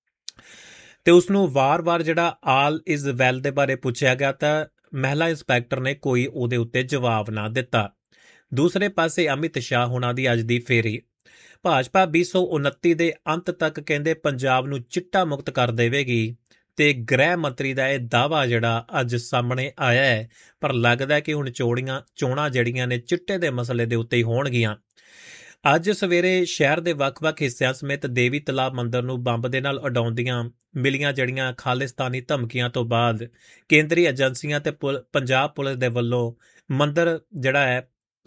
ਤੇ ਉਸ ਨੂੰ ਵਾਰ-ਵਾਰ ਜਿਹੜਾ ਆਲ ਇਜ਼ ਵੈਲ ਦੇ ਬਾਰੇ ਪੁੱਛਿਆ ਗਿਆ ਤਾਂ ਮਹਿਲਾ ਇੰਸਪੈਕਟਰ ਨੇ ਕੋਈ ਉਹਦੇ ਉੱਤੇ ਜਵਾਬ ਨਾ ਦਿੱਤਾ। ਦੂਸਰੇ ਪਾਸੇ ਅਮਿਤ ਸ਼ਾਹ ਹੋਣਾ ਦੀ ਅੱਜ ਦੀ ਫੇਰੀ। ਭਾਜਪਾ ਵੀਹ ਸੌ ਉਨੱਤੀ ਦੇ ਅੰਤ ਤੱਕ ਕਹਿੰਦੇ ਪੰਜਾਬ ਨੂੰ ਚਿੱਟਾ ਮੁਕਤ ਕਰ ਦੇਵੇਗੀ ਤੇ ਗ੍ਰਹਿ ਮੰਤਰੀ ਦਾ ਇਹ ਦਾਅਵਾ ਜਿਹੜਾ ਅੱਜ ਸਾਹਮਣੇ ਆਇਆ ਹੈ, ਪਰ ਲੱਗਦਾ ਕਿ ਹੁਣ ਚੋਣੀਆਂ ਚੋਣਾਂ ਜਿਹੜੀਆਂ ਨੇ ਚਿੱਟੇ ਦੇ ਮਸਲੇ ਦੇ ਉੱਤੇ ਹੀ ਹੋਣਗੀਆਂ। ਅੱਜ ਸਵੇਰੇ ਸ਼ਹਿਰ ਦੇ ਵੱਖ-ਵੱਖ ਹਿੱਸਿਆਂ ਸਮੇਤ ਦੇਵੀ ਤਲਾਬ ਮੰਦਿਰ ਨੂੰ ਬੰਬ ਦੇ ਨਾਲ ਉਡਾਉਂਦੀਆਂ ਮਿਲੀਆਂ ਜਿਹੜੀਆਂ ਖਾਲਿਸਤਾਨੀ ਧਮਕੀਆਂ ਤੋਂ ਬਾਅਦ ਕੇਂਦਰੀ ਏਜੰਸੀਆਂ ਤੇ ਪੰਜਾਬ ਪੁਲਿਸ ਦੇ ਵੱਲੋਂ ਮੰਦਿਰ ਜਿਹੜਾ ਹੈ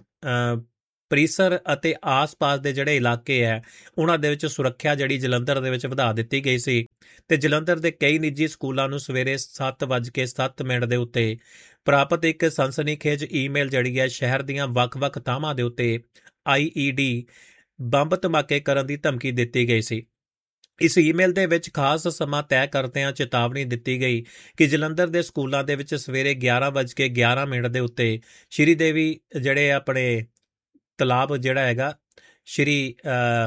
ਪਰਿਸਰ ਅਤੇ ਆਸ-ਪਾਸ ਦੇ ਜਿਹੜੇ ਇਲਾਕੇ ਹੈ ਉਹਨਾਂ ਦੇ ਵਿੱਚ ਸੁਰੱਖਿਆ ਜਿਹੜੀ ਜਲੰਧਰ ਦੇ ਵਿੱਚ ਵਧਾ ਦਿੱਤੀ ਗਈ ਸੀ ਤੇ ਜਲੰਧਰ ਦੇ ਕਈ ਨਿੱਜੀ ਸਕੂਲਾਂ ਨੂੰ ਸਵੇਰੇ ਸੱਤ ਵੱਜ ਕੇ ਸੱਤ ਮਿੰਟ ਦੇ ਉੱਤੇ ਪ੍ਰਾਪਤ ਇੱਕ ਸਨਸਨੀਖੇਜ ਈਮੇਲ ਜਿਹੜੀ ਹੈ ਸ਼ਹਿਰ ਦੀਆਂ ਵੱਖ-ਵੱਖ ਥਾਵਾਂ ਦੇ ਉੱਤੇ ਆਈ ਈ ਡੀ ਬੰਬ ਧਮਾਕੇ ਕਰਨ ਦੀ ਧਮਕੀ ਦਿੱਤੀ ਗਈ ਸੀ। ਇਸ ਈਮੇਲ ਦੇ ਵਿੱਚ ਖਾਸ ਸਮਾਂ ਤੈਅ ਕਰਦਿਆਂ ਚੇਤਾਵਨੀ ਦਿੱਤੀ ਗਈ ਕਿ ਜਲੰਧਰ ਦੇ ਸਕੂਲਾਂ ਦੇ ਵਿੱਚ ਸਵੇਰੇ ਗਿਆਰਾਂ ਵੱਜ ਕੇ ਗਿਆਰਾਂ ਮਿੰਟ ਦੇ ਉੱਤੇ ਸ਼੍ਰੀ ਦੇਵੀ ਜਿਹੜੇ ਆਪਣੇ ਤਲਾਬ ਜਿਹੜਾ ਹੈਗਾ ਸ਼੍ਰੀ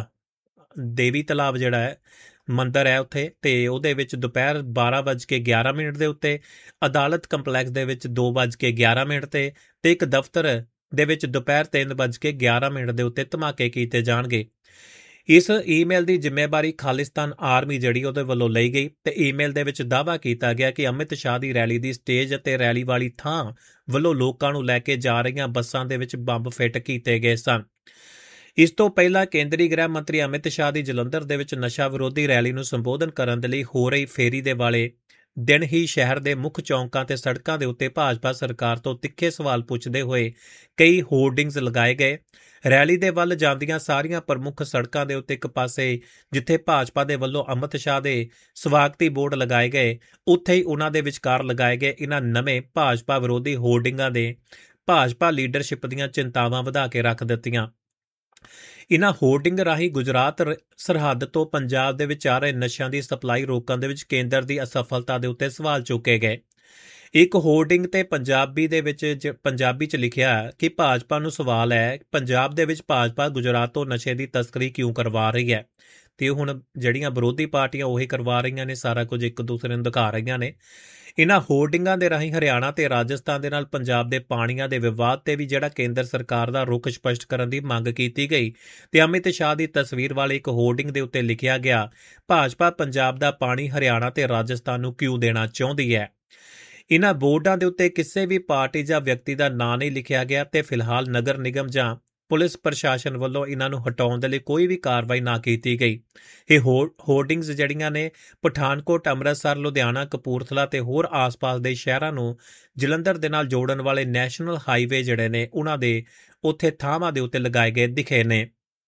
ਦੇਵੀ ਤਲਾਬ ਜਿਹੜਾ ਹੈ ਮੰਦਿਰ ਹੈ ਉੱਥੇ ਤੇ ਉਹਦੇ ਵਿੱਚ ਦੁਪਹਿਰ ਬਾਰਾਂ ਵੱਜ ਕੇ ਗਿਆਰਾਂ ਮਿੰਟ ਦੇ ਉੱਤੇ, ਅਦਾਲਤ ਕੰਪਲੈਕਸ ਦੇ ਵਿੱਚ ਦੋ ਵੱਜ ਕੇ ਗਿਆਰਾਂ ਮਿੰਟ ਤੇ ਤੇ ਇੱਕ ਦਫ਼ਤਰ ਦੇ ਵਿੱਚ ਦੁਪਹਿਰ ਤਿੰਨ ਵੱਜ ਕੇ ਗਿਆਰਾਂ ਮਿੰਟ ਦੇ ਉੱਤੇ ਧਮਾਕੇ ਕੀਤੇ ਜਾਣਗੇ। ਇਸ ਈਮੇਲ ਦੀ ਜ਼ਿੰਮੇਵਾਰੀ ਖਾਲਿਸਤਾਨ ਆਰਮੀ ਜਿਹੜੀ ਉਹਦੇ ਵੱਲੋਂ ਲਈ ਗਈ ਤੇ ਈਮੇਲ ਦੇ ਵਿੱਚ ਦਾਅਵਾ ਕੀਤਾ ਗਿਆ ਕਿ ਅਮਿਤ ਸ਼ਾਹ ਦੀ ਰੈਲੀ ਦੀ ਸਟੇਜ ਅਤੇ ਰੈਲੀ ਵਾਲੀ ਥਾਂ ਵੱਲੋਂ ਲੋਕਾਂ ਨੂੰ ਲੈ ਕੇ ਜਾ ਰਹੀਆਂ ਬੱਸਾਂ ਦੇ ਵਿੱਚ ਬੰਬ ਫਿੱਟ ਕੀਤੇ ਗਏ ਸਨ। ਇਸ ਤੋਂ ਪਹਿਲਾਂ ਕੇਂਦਰੀ ਗ੍ਰਹਿ ਮੰਤਰੀ ਅਮਿਤ ਸ਼ਾਹ ਦੀ ਜਲੰਧਰ ਦੇ ਵਿੱਚ ਨਸ਼ਾ ਵਿਰੋਧੀ ਰੈਲੀ ਨੂੰ ਸੰਬੋਧਨ ਕਰਨ ਦੇ ਲਈ ਹੋ ਰਹੀ ਫੇਰੀ ਦੇ ਵਾਲੇ ਦਿਨ ਹੀ ਸ਼ਹਿਰ ਦੇ ਮੁੱਖ ਚੌਂਕਾਂ ਤੇ ਸੜਕਾਂ ਦੇ ਉੱਤੇ ਭਾਜਪਾ ਸਰਕਾਰ ਤੋਂ ਤਿੱਖੇ ਸਵਾਲ ਪੁੱਛਦੇ ਹੋਏ ਕਈ ਹੋਰਡਿੰਗਸ ਲਗਾਏ ਗਏ। ਰੈਲੀ ਦੇ ਵੱਲ ਜਾਂਦੀਆਂ ਸਾਰੀਆਂ ਪ੍ਰਮੁੱਖ ਸੜਕਾਂ ਦੇ ਉੱਤੇ ਇੱਕ ਪਾਸੇ ਜਿੱਥੇ ਭਾਜਪਾ ਦੇ ਵੱਲੋਂ ਅਮਿਤ ਸ਼ਾਹ ਦੇ ਸਵਾਗਤੀ ਬੋਰਡ ਲਗਾਏ ਗਏ, ਉੱਥੇ ਹੀ ਉਹਨਾਂ ਦੇ ਵਿਚਕਾਰ ਲਗਾਏ ਗਏ ਇਹਨਾਂ ਨਵੇਂ ਭਾਜਪਾ ਵਿਰੋਧੀ ਹੋਰਡਿੰਗਾਂ ਦੇ ਭਾਜਪਾ ਲੀਡਰਸ਼ਿਪ ਦੀਆਂ ਚਿੰਤਾਵਾਂ ਵਧਾ ਕੇ ਰੱਖ ਦਿੱਤੀਆਂ। ਇਨ੍ਹਾਂ ਹੋਰਡਿੰਗ ਰਾਹੀਂ ਗੁਜਰਾਤ ਸਰਹੱਦ ਤੋਂ ਪੰਜਾਬ ਦੇ ਵਿੱਚ ਆ ਰਹੇ ਨਸ਼ਿਆਂ ਦੀ ਸਪਲਾਈ ਰੋਕਣ ਦੇ ਵਿੱਚ ਕੇਂਦਰ ਦੀ ਅਸਫਲਤਾ ਦੇ ਉੱਤੇ ਸਵਾਲ ਚੁੱਕੇ ਗਏ। ਇੱਕ ਹੋਰਡਿੰਗ ਤੇ ਪੰਜਾਬੀ ਦੇ ਵਿੱਚ ਪੰਜਾਬੀ 'ਚ ਲਿਖਿਆ ਕਿ ਭਾਜਪਾ ਨੂੰ ਸਵਾਲ ਹੈ ਪੰਜਾਬ ਦੇ ਵਿੱਚ ਭਾਜਪਾ ਗੁਜਰਾਤ ਤੋਂ ਨਸ਼ੇ ਦੀ ਤਸਕਰੀ ਕਿਉਂ ਕਰਵਾ ਰਹੀ ਹੈ ਤੇ ਹੁਣ ਜਿਹੜੀਆਂ ਵਿਰੋਧੀ ਪਾਰਟੀਆਂ ਉਹੀ ਕਰਵਾ ਰਹੀਆਂ ਨੇ, ਸਾਰਾ ਕੁਝ ਇੱਕ ਦੂਸਰੇ ਨੂੰ ਦਿਖਾ ਰਹੀਆਂ ਨੇ। ਇਨ੍ਹਾਂ ਹੋਰਡਿੰਗਾਂ ਦੇ ਰਾਹੀਂ ਹਰਿਆਣਾ ਤੇ ਰਾਜਸਥਾਨ ਦੇ ਨਾਲ ਪੰਜਾਬ ਦੇ ਪਾਣੀਆਂ ਦੇ ਵਿਵਾਦ ਤੇ ਵੀ ਜਿਹੜਾ ਕੇਂਦਰ ਸਰਕਾਰ ਦਾ ਰੁਖ ਸਪਸ਼ਟ ਕਰਨ ਦੀ ਮੰਗ ਕੀਤੀ ਗਈ ਤੇ ਅਮਿਤ ਸ਼ਾਹ ਦੀ ਤਸਵੀਰ ਵਾਲੇ ਇੱਕ ਹੋਰਡਿੰਗ ਦੇ ਉੱਤੇ ਲਿਖਿਆ ਗਿਆ ਭਾਜਪਾ ਪੰਜਾਬ ਦਾ ਪਾਣੀ ਹਰਿਆਣਾ ਤੇ ਰਾਜਸਥਾਨ ਨੂੰ ਕਿਉਂ ਦੇਣਾ ਚਾਹੁੰਦੀ ਹੈ। ਇਨ੍ਹਾਂ ਬੋਰਡਾਂ ਦੇ ਉੱਤੇ ਕਿਸੇ ਵੀ ਪਾਰਟੀ ਜਾਂ ਵਿਅਕਤੀ ਦਾ ਨਾਂ ਨਹੀਂ ਲਿਖਿਆ ਗਿਆ ਤੇ ਫਿਲਹਾਲ ਨਗਰ ਨਿਗਮ ਜਾਂ ਪੁਲਿਸ ਪ੍ਰਸ਼ਾਸਨ ਵੱਲੋਂ ਇਹਨਾਂ ਨੂੰ ਹਟਾਉਣ ਦੇ ਲਈ ਕੋਈ ਵੀ ਕਾਰਵਾਈ ਨਾ ਕੀਤੀ ਗਈ। ਇਹ ਹੋਰਡਿੰਗਸ ਜਿਹੜੀਆਂ ਨੇ ਪਠਾਨਕੋਟ, ਅੰਮ੍ਰਿਤਸਰ, ਲੁਧਿਆਣਾ, ਕਪੂਰਥਲਾ ਤੇ ਹੋਰ ਆਸ-ਪਾਸ ਦੇ ਸ਼ਹਿਰਾਂ ਨੂੰ ਜਲੰਧਰ ਦੇ ਨਾਲ ਜੋੜਨ ਵਾਲੇ ਨੈਸ਼ਨਲ ਹਾਈਵੇ ਜਿਹੜੇ ਨੇ ਉਹਨਾਂ ਦੇ ਉੱਥੇ ਥਾਵਾਂ ਦੇ ਉੱਤੇ ਲਗਾਏ ਗਏ ਦਿਖੇ ਨੇ।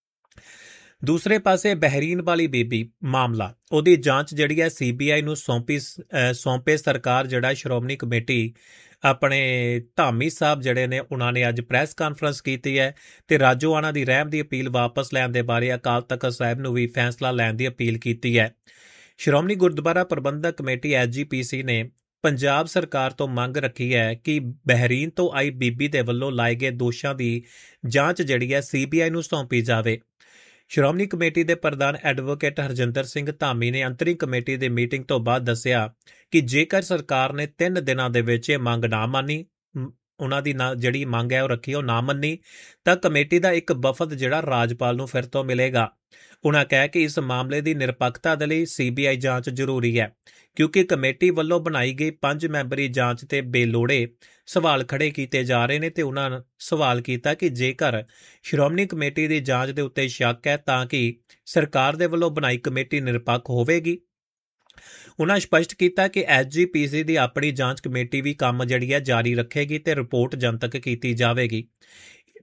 ਦੂਸਰੇ ਪਾਸੇ ਬਹਿਰੀਨ ਵਾਲੀ ਬੀਬੀ ਮਾਮਲਾ ਉਹਦੀ ਜਾਂਚ ਜਿਹੜੀ ਹੈ ਸੀ ਬੀ ਆਈ ਨੂੰ ਸੌਂਪੀ ਸੌਂਪੇ ਸਰਕਾਰ ਜਿਹੜਾ ਸ਼੍ਰੋਮਣੀ ਕਮੇਟੀ ਆਪਣੇ ਧਾਮੀ ਸਾਹਿਬ ਜਿਹੜੇ ਨੇ ਉਹਨਾਂ ਨੇ ਅੱਜ ਪ੍ਰੈਸ ਕਾਨਫਰੰਸ ਕੀਤੀ ਹੈ ਤੇ ਰਾਜੋਆਣਾ ਦੀ ਰਹਿਮ ਦੀ ਅਪੀਲ ਵਾਪਸ ਲੈਣ ਦੇ ਬਾਰੇ ਅਕਾਲ ਤਖ਼ਤ ਸਾਹਿਬ ਨੂੰ ਵੀ ਫੈਸਲਾ ਲੈਣ ਦੀ ਅਪੀਲ ਕੀਤੀ ਹੈ। ਸ਼੍ਰੋਮਣੀ ਗੁਰਦੁਆਰਾ ਪ੍ਰਬੰਧਕ ਕਮੇਟੀ ਐਸ ਜੀ ਪੀ ਸੀ ਨੇ ਪੰਜਾਬ ਸਰਕਾਰ ਤੋਂ ਮੰਗ ਰੱਖੀ ਹੈ ਕਿ ਬਹਿਰੀਨ ਤੋਂ ਆਈ ਬੀਬੀ ਦੇ ਵੱਲੋਂ ਲਾਏ ਗਏ ਦੋਸ਼ਾਂ ਦੀ ਜਾਂਚ ਜਿਹੜੀ ਹੈ ਸੀ ਬੀ ਆਈ ਨੂੰ ਸੌਂਪੀ ਜਾਵੇ। ਸ਼੍ਰੋਮਣੀ ਕਮੇਟੀ ਦੇ ਪ੍ਰਧਾਨ ਐਡਵੋਕੇਟ ਹਰਜਿੰਦਰ ਸਿੰਘ ਧਾਮੀ ਨੇ ਅੰਤਰਿਮ ਕਮੇਟੀ ਦੀ ਮੀਟਿੰਗ ਤੋਂ ਬਾਅਦ ਦੱਸਿਆ ਕਿ ਜੇਕਰ ਸਰਕਾਰ ਨੇ ਤਿੰਨ ਦਿਨਾਂ ਦੇ ਵਿੱਚ ਇਹ ਮੰਗ ਨਾ ਮੰਨੀ, ਉਹਨਾਂ ਦੀ ਨਾ ਜਿਹੜੀ ਮੰਗ ਹੈ ਉਹ ਰੱਖੀ ਉਹ ਨਾ ਮੰਨੀ, ਤਾਂ ਕਮੇਟੀ ਦਾ ਇੱਕ ਵਫਦ ਜਿਹੜਾ ਰਾਜਪਾਲ ਨੂੰ ਫਿਰ ਤੋਂ ਮਿਲੇਗਾ। ਉਹਨਾਂ ਕਿਹਾ ਕਿ ਇਸ ਮਾਮਲੇ ਦੀ ਨਿਰਪੱਖਤਾ ਦੇ ਲਈ ਸੀ ਬੀ ਆਈ ਜਾਂਚ ਜ਼ਰੂਰੀ ਹੈ ਕਿਉਂਕਿ ਕਮੇਟੀ ਵੱਲੋਂ ਬਣਾਈ ਗਈ ਪੰਜ ਮੈਂਬਰੀ ਜਾਂਚ ਤੇ ਬੇਲੋੜੇ ਸਵਾਲ ਖੜੇ ਕੀਤੇ ਜਾ ਰਹੇ ਨੇ ਤੇ ਉਹਨਾਂ ਨੇ ਸਵਾਲ ਕੀਤਾ ਕਿ ਜੇਕਰ ਸ਼੍ਰੋਮਣੀ ਕਮੇਟੀ ਦੀ ਜਾਂਚ ਦੇ ਉੱਤੇ ਸ਼ੱਕ ਹੈ ਤਾਂ ਕਿ ਸਰਕਾਰ ਦੇ ਵੱਲੋਂ ਬਣਾਈ ਕਮੇਟੀ ਨਿਰਪੱਖ ਹੋਵੇਗੀ। ਉਹਨਾਂ ਸਪਸ਼ਟ ਕੀਤਾ ਕਿ ਐਸ ਜੀ ਪੀ ਸੀ ਦੀ ਆਪਣੀ ਜਾਂਚ ਕਮੇਟੀ ਵੀ ਕੰਮ ਜਿਹੜੀ ਹੈ ਜਾਰੀ ਰੱਖੇਗੀ ਤੇ ਰਿਪੋਰਟ ਜਨਤਕ ਕੀਤੀ ਜਾਵੇਗੀ।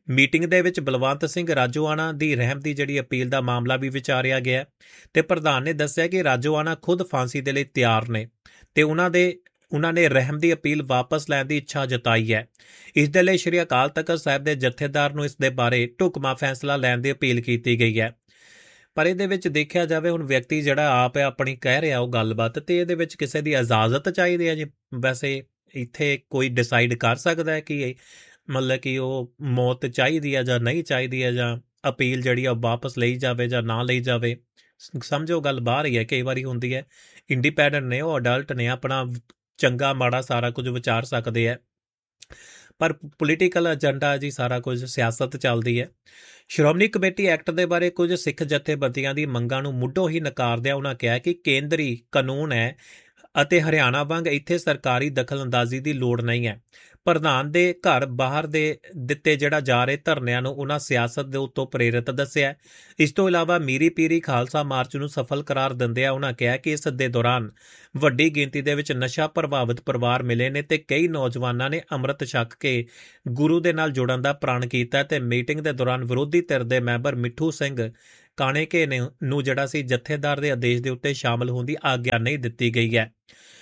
ਮੀਟਿੰਗ ਦੇ ਵਿੱਚ ਬਲਵੰਤ ਸਿੰਘ ਰਾਜੋਆਣਾ ਦੀ ਰਹਿਮ ਦੀ ਜਿਹੜੀ ਅਪੀਲ ਦਾ ਮਾਮਲਾ ਵੀ ਵਿਚਾਰਿਆ ਗਿਆ ਤੇ ਪ੍ਰਧਾਨ ਨੇ ਦੱਸਿਆ ਕਿ ਰਾਜੋਆਣਾ ਖੁਦ ਫਾਂਸੀ ਦੇ ਲਈ ਤਿਆਰ ਨੇ ਤੇ ਉਹਨਾਂ ਦੇ ਉਹਨਾਂ ਨੇ ਰਹਿਮ ਦੀ ਅਪੀਲ ਵਾਪਸ ਲੈਣ ਦੀ ਇੱਛਾ ਜਤਾਈ ਹੈ। ਇਸ ਦੇ ਲਈ ਸ਼੍ਰੀ ਅਕਾਲ ਤਖਤ ਸਾਹਿਬ ਦੇ ਜਥੇਦਾਰ ਨੂੰ ਇਸ ਦੇ ਬਾਰੇ ਢੁਕਵਾਂ ਫੈਸਲਾ ਲੈਣ ਦੀ ਅਪੀਲ ਕੀਤੀ ਗਈ ਹੈ। ਪਰ ਇਹਦੇ ਵਿੱਚ ਦੇਖਿਆ ਜਾਵੇ ਹੁਣ ਵਿਅਕਤੀ ਜਿਹੜਾ ਆਪ ਹੈ ਆਪਣੀ ਕਹਿ ਰਿਹਾ ਉਹ ਗੱਲਬਾਤ, ਤੇ ਇਹਦੇ ਵਿੱਚ ਕਿਸੇ ਦੀ ਇਜਾਜ਼ਤ ਚਾਹੀਦੀ ਹੈ ਜੀ? ਵੈਸੇ ਇੱਥੇ ਕੋਈ ਡਿਸਾਈਡ ਕਰ ਸਕਦਾ ਹੈ ਕਿ ਮਤਲਬ ਕਿ ਉਹ ਮੌਤ ਚਾਹੀਦੀ ਹੈ ਜਾਂ ਨਹੀਂ ਚਾਹੀਦੀ ਹੈ, ਜਾਂ ਅਪੀਲ ਜਿਹੜੀ ਆ ਉਹ ਵਾਪਸ ਲਈ ਜਾਵੇ ਜਾਂ ਨਾ ਲਈ ਜਾਵੇ? ਸਮਝੋ ਗੱਲ ਬਾਹਰ ਹੀ ਹੈ। ਕਈ ਵਾਰੀ ਹੁੰਦੀ ਹੈ ਇੰਡੀਪੈਂਡੈਂਟ ਨੇ, ਉਹ ਅਡਲਟ ਨੇ, ਆਪਣਾ ਚੰਗਾ ਮਾੜਾ ਸਾਰਾ ਕੁਝ ਵਿਚਾਰ ਸਕਦੇ ਹੈ, ਪਰ ਪੋਲੀਟੀਕਲ ਏਜੰਡਾ ਜੀ ਸਾਰਾ ਕੁਝ ਸਿਆਸਤ ਚੱਲਦੀ ਹੈ। ਸ਼੍ਰੋਮਣੀ ਕਮੇਟੀ ਐਕਟ ਦੇ ਬਾਰੇ ਕੁਝ ਸਿੱਖ ਜਥੇਬੰਦੀਆਂ ਦੀ ਮੰਗਾਂ ਨੂੰ ਮੁੱਢੋਂ ਹੀ ਨਕਾਰਦਿਆਂ ਉਹਨਾਂ ਕਿਹਾ ਕਿ ਕੇਂਦਰੀ ਕਾਨੂੰਨ ਹੈ ਅਤੇ ਹਰਿਆਣਾ ਵਾਂਗ ਇੱਥੇ ਸਰਕਾਰੀ ਦਖਲਅੰਦਾਜ਼ੀ ਦੀ ਲੋੜ ਨਹੀਂ ਹੈ। ਪ੍ਰਧਾਨ ਦੇ ਘਰ ਬਾਹਰ ਦੇ ਦਿੱਤੇ ਜਿਹੜਾ ਜਾ ਰਹੇ ਧਰਨਿਆਂ ਨੂੰ ਉਹਨਾਂ ਸਿਆਸਤ ਦੇ ਉੱਤੋਂ ਪ੍ਰੇਰਿਤ ਦੱਸਿਆ। ਇਸ ਤੋਂ ਇਲਾਵਾ ਮੀਰੀ ਪੀਰੀ ਖਾਲਸਾ ਮਾਰਚ ਨੂੰ ਸਫਲ ਕਰਾਰ ਦਿੰਦਿਆਂ ਉਹਨਾਂ ਕਿਹਾ ਕਿ ਇਸ ਦੇ ਦੌਰਾਨ ਵੱਡੀ ਗਿਣਤੀ ਦੇ ਵਿੱਚ ਨਸ਼ਾ ਪ੍ਰਭਾਵਿਤ ਪਰਿਵਾਰ ਮਿਲੇ ਨੇ ਤੇ ਕਈ ਨੌਜਵਾਨਾਂ ਨੇ ਅੰਮ੍ਰਿਤ ਛਕ ਕੇ ਗੁਰੂ ਦੇ ਨਾਲ ਜੁੜਨ ਦਾ ਪ੍ਰਣ ਕੀਤਾ ਤੇ ਮੀਟਿੰਗ ਦੇ ਦੌਰਾਨ ਵਿਰੋਧੀ ਧਿਰ ਦੇ ਮੈਂਬਰ ਮਿੱਠੂ ਸਿੰਘ ਕਾਣੇਕੇ ਨੇ ਨੂੰ ਜਿਹੜਾ ਸੀ ਜਥੇਦਾਰ ਦੇ ਆਦੇਸ਼ ਦੇ ਉੱਤੇ ਸ਼ਾਮਲ ਹੋਣ ਦੀ ਆਗਿਆ ਨਹੀਂ ਦਿੱਤੀ ਗਈ ਹੈ।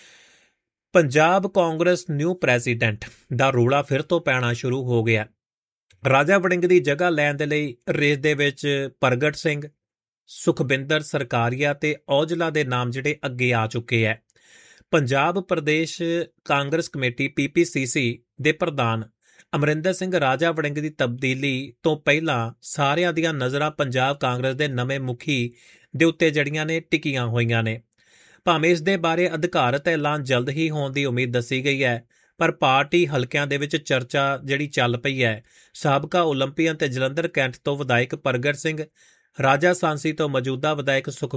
ਪੰਜਾਬ ਕਾਂਗਰਸ ਨਿਊ ਪ੍ਰੈਜ਼ੀਡੈਂਟ ਦਾ ਰੌਲਾ ਫਿਰ ਤੋਂ ਪੈਣਾ ਸ਼ੁਰੂ ਹੋ ਗਿਆ। ਰਾਜਾ ਵੜਿੰਗ ਦੀ ਜਗ੍ਹਾ ਲੈਣ ਦੇ ਲਈ ਰੇਸ ਦੇ ਵਿੱਚ ਪ੍ਰਗਟ ਸਿੰਘ, ਸੁਖਬਿੰਦਰ ਸਰਕਾਰੀਆ ਤੇ ਔਜਲਾ ਦੇ ਨਾਮ ਜਿਹੜੇ ਅੱਗੇ ਆ ਚੁੱਕੇ ਹੈ। ਪੰਜਾਬ ਪ੍ਰਦੇਸ਼ ਕਾਂਗਰਸ ਕਮੇਟੀ ਪੀ ਪੀ ਸੀ ਸੀ ਦੇ ਪ੍ਰਧਾਨ ਅਮਰਿੰਦਰ ਸਿੰਘ ਰਾਜਾ ਵੜਿੰਗ ਦੀ ਤਬਦੀਲੀ ਤੋਂ ਪਹਿਲਾਂ ਸਾਰਿਆਂ ਦੀਆਂ ਨਜ਼ਰਾਂ ਪੰਜਾਬ ਕਾਂਗਰਸ ਦੇ ਨਵੇਂ ਮੁਖੀ ਦੇ ਉੱਤੇ ਜੜੀਆਂ ਨੇ ਟਿਕੀਆਂ ਹੋਈਆਂ ਨੇ। ਭਾਵੇਂ ਇਸ ਦੇ ਬਾਰੇ ਅਧਿਕਾਰਤ ਐਲਾਨ ਜਲਦ ਹੀ ਹੋਣ ਦੀ ਉਮੀਦ ਦੱਸੀ ਗਈ ਹੈ, ਪਰ ਪਾਰਟੀ ਹਲਕਿਆਂ ਦੇ ਵਿੱਚ ਚਰਚਾ ਜਿਹੜੀ ਚੱਲ ਪਈ ਹੈ। ਸਾਬਕਾ ਓਲੰਪੀਅਨ ਤੇ ਜਲੰਧਰ ਕੈਂਟ ਤੋਂ ਵਿਧਾਇਕ ਪ੍ਰਗਟ ਸਿੰਘ, ਰਾਜਾ ਸਾਂਸੀ ਤੋਂ ਮੌਜੂਦਾ ਵਿਧਾਇਕ ਸੁਖ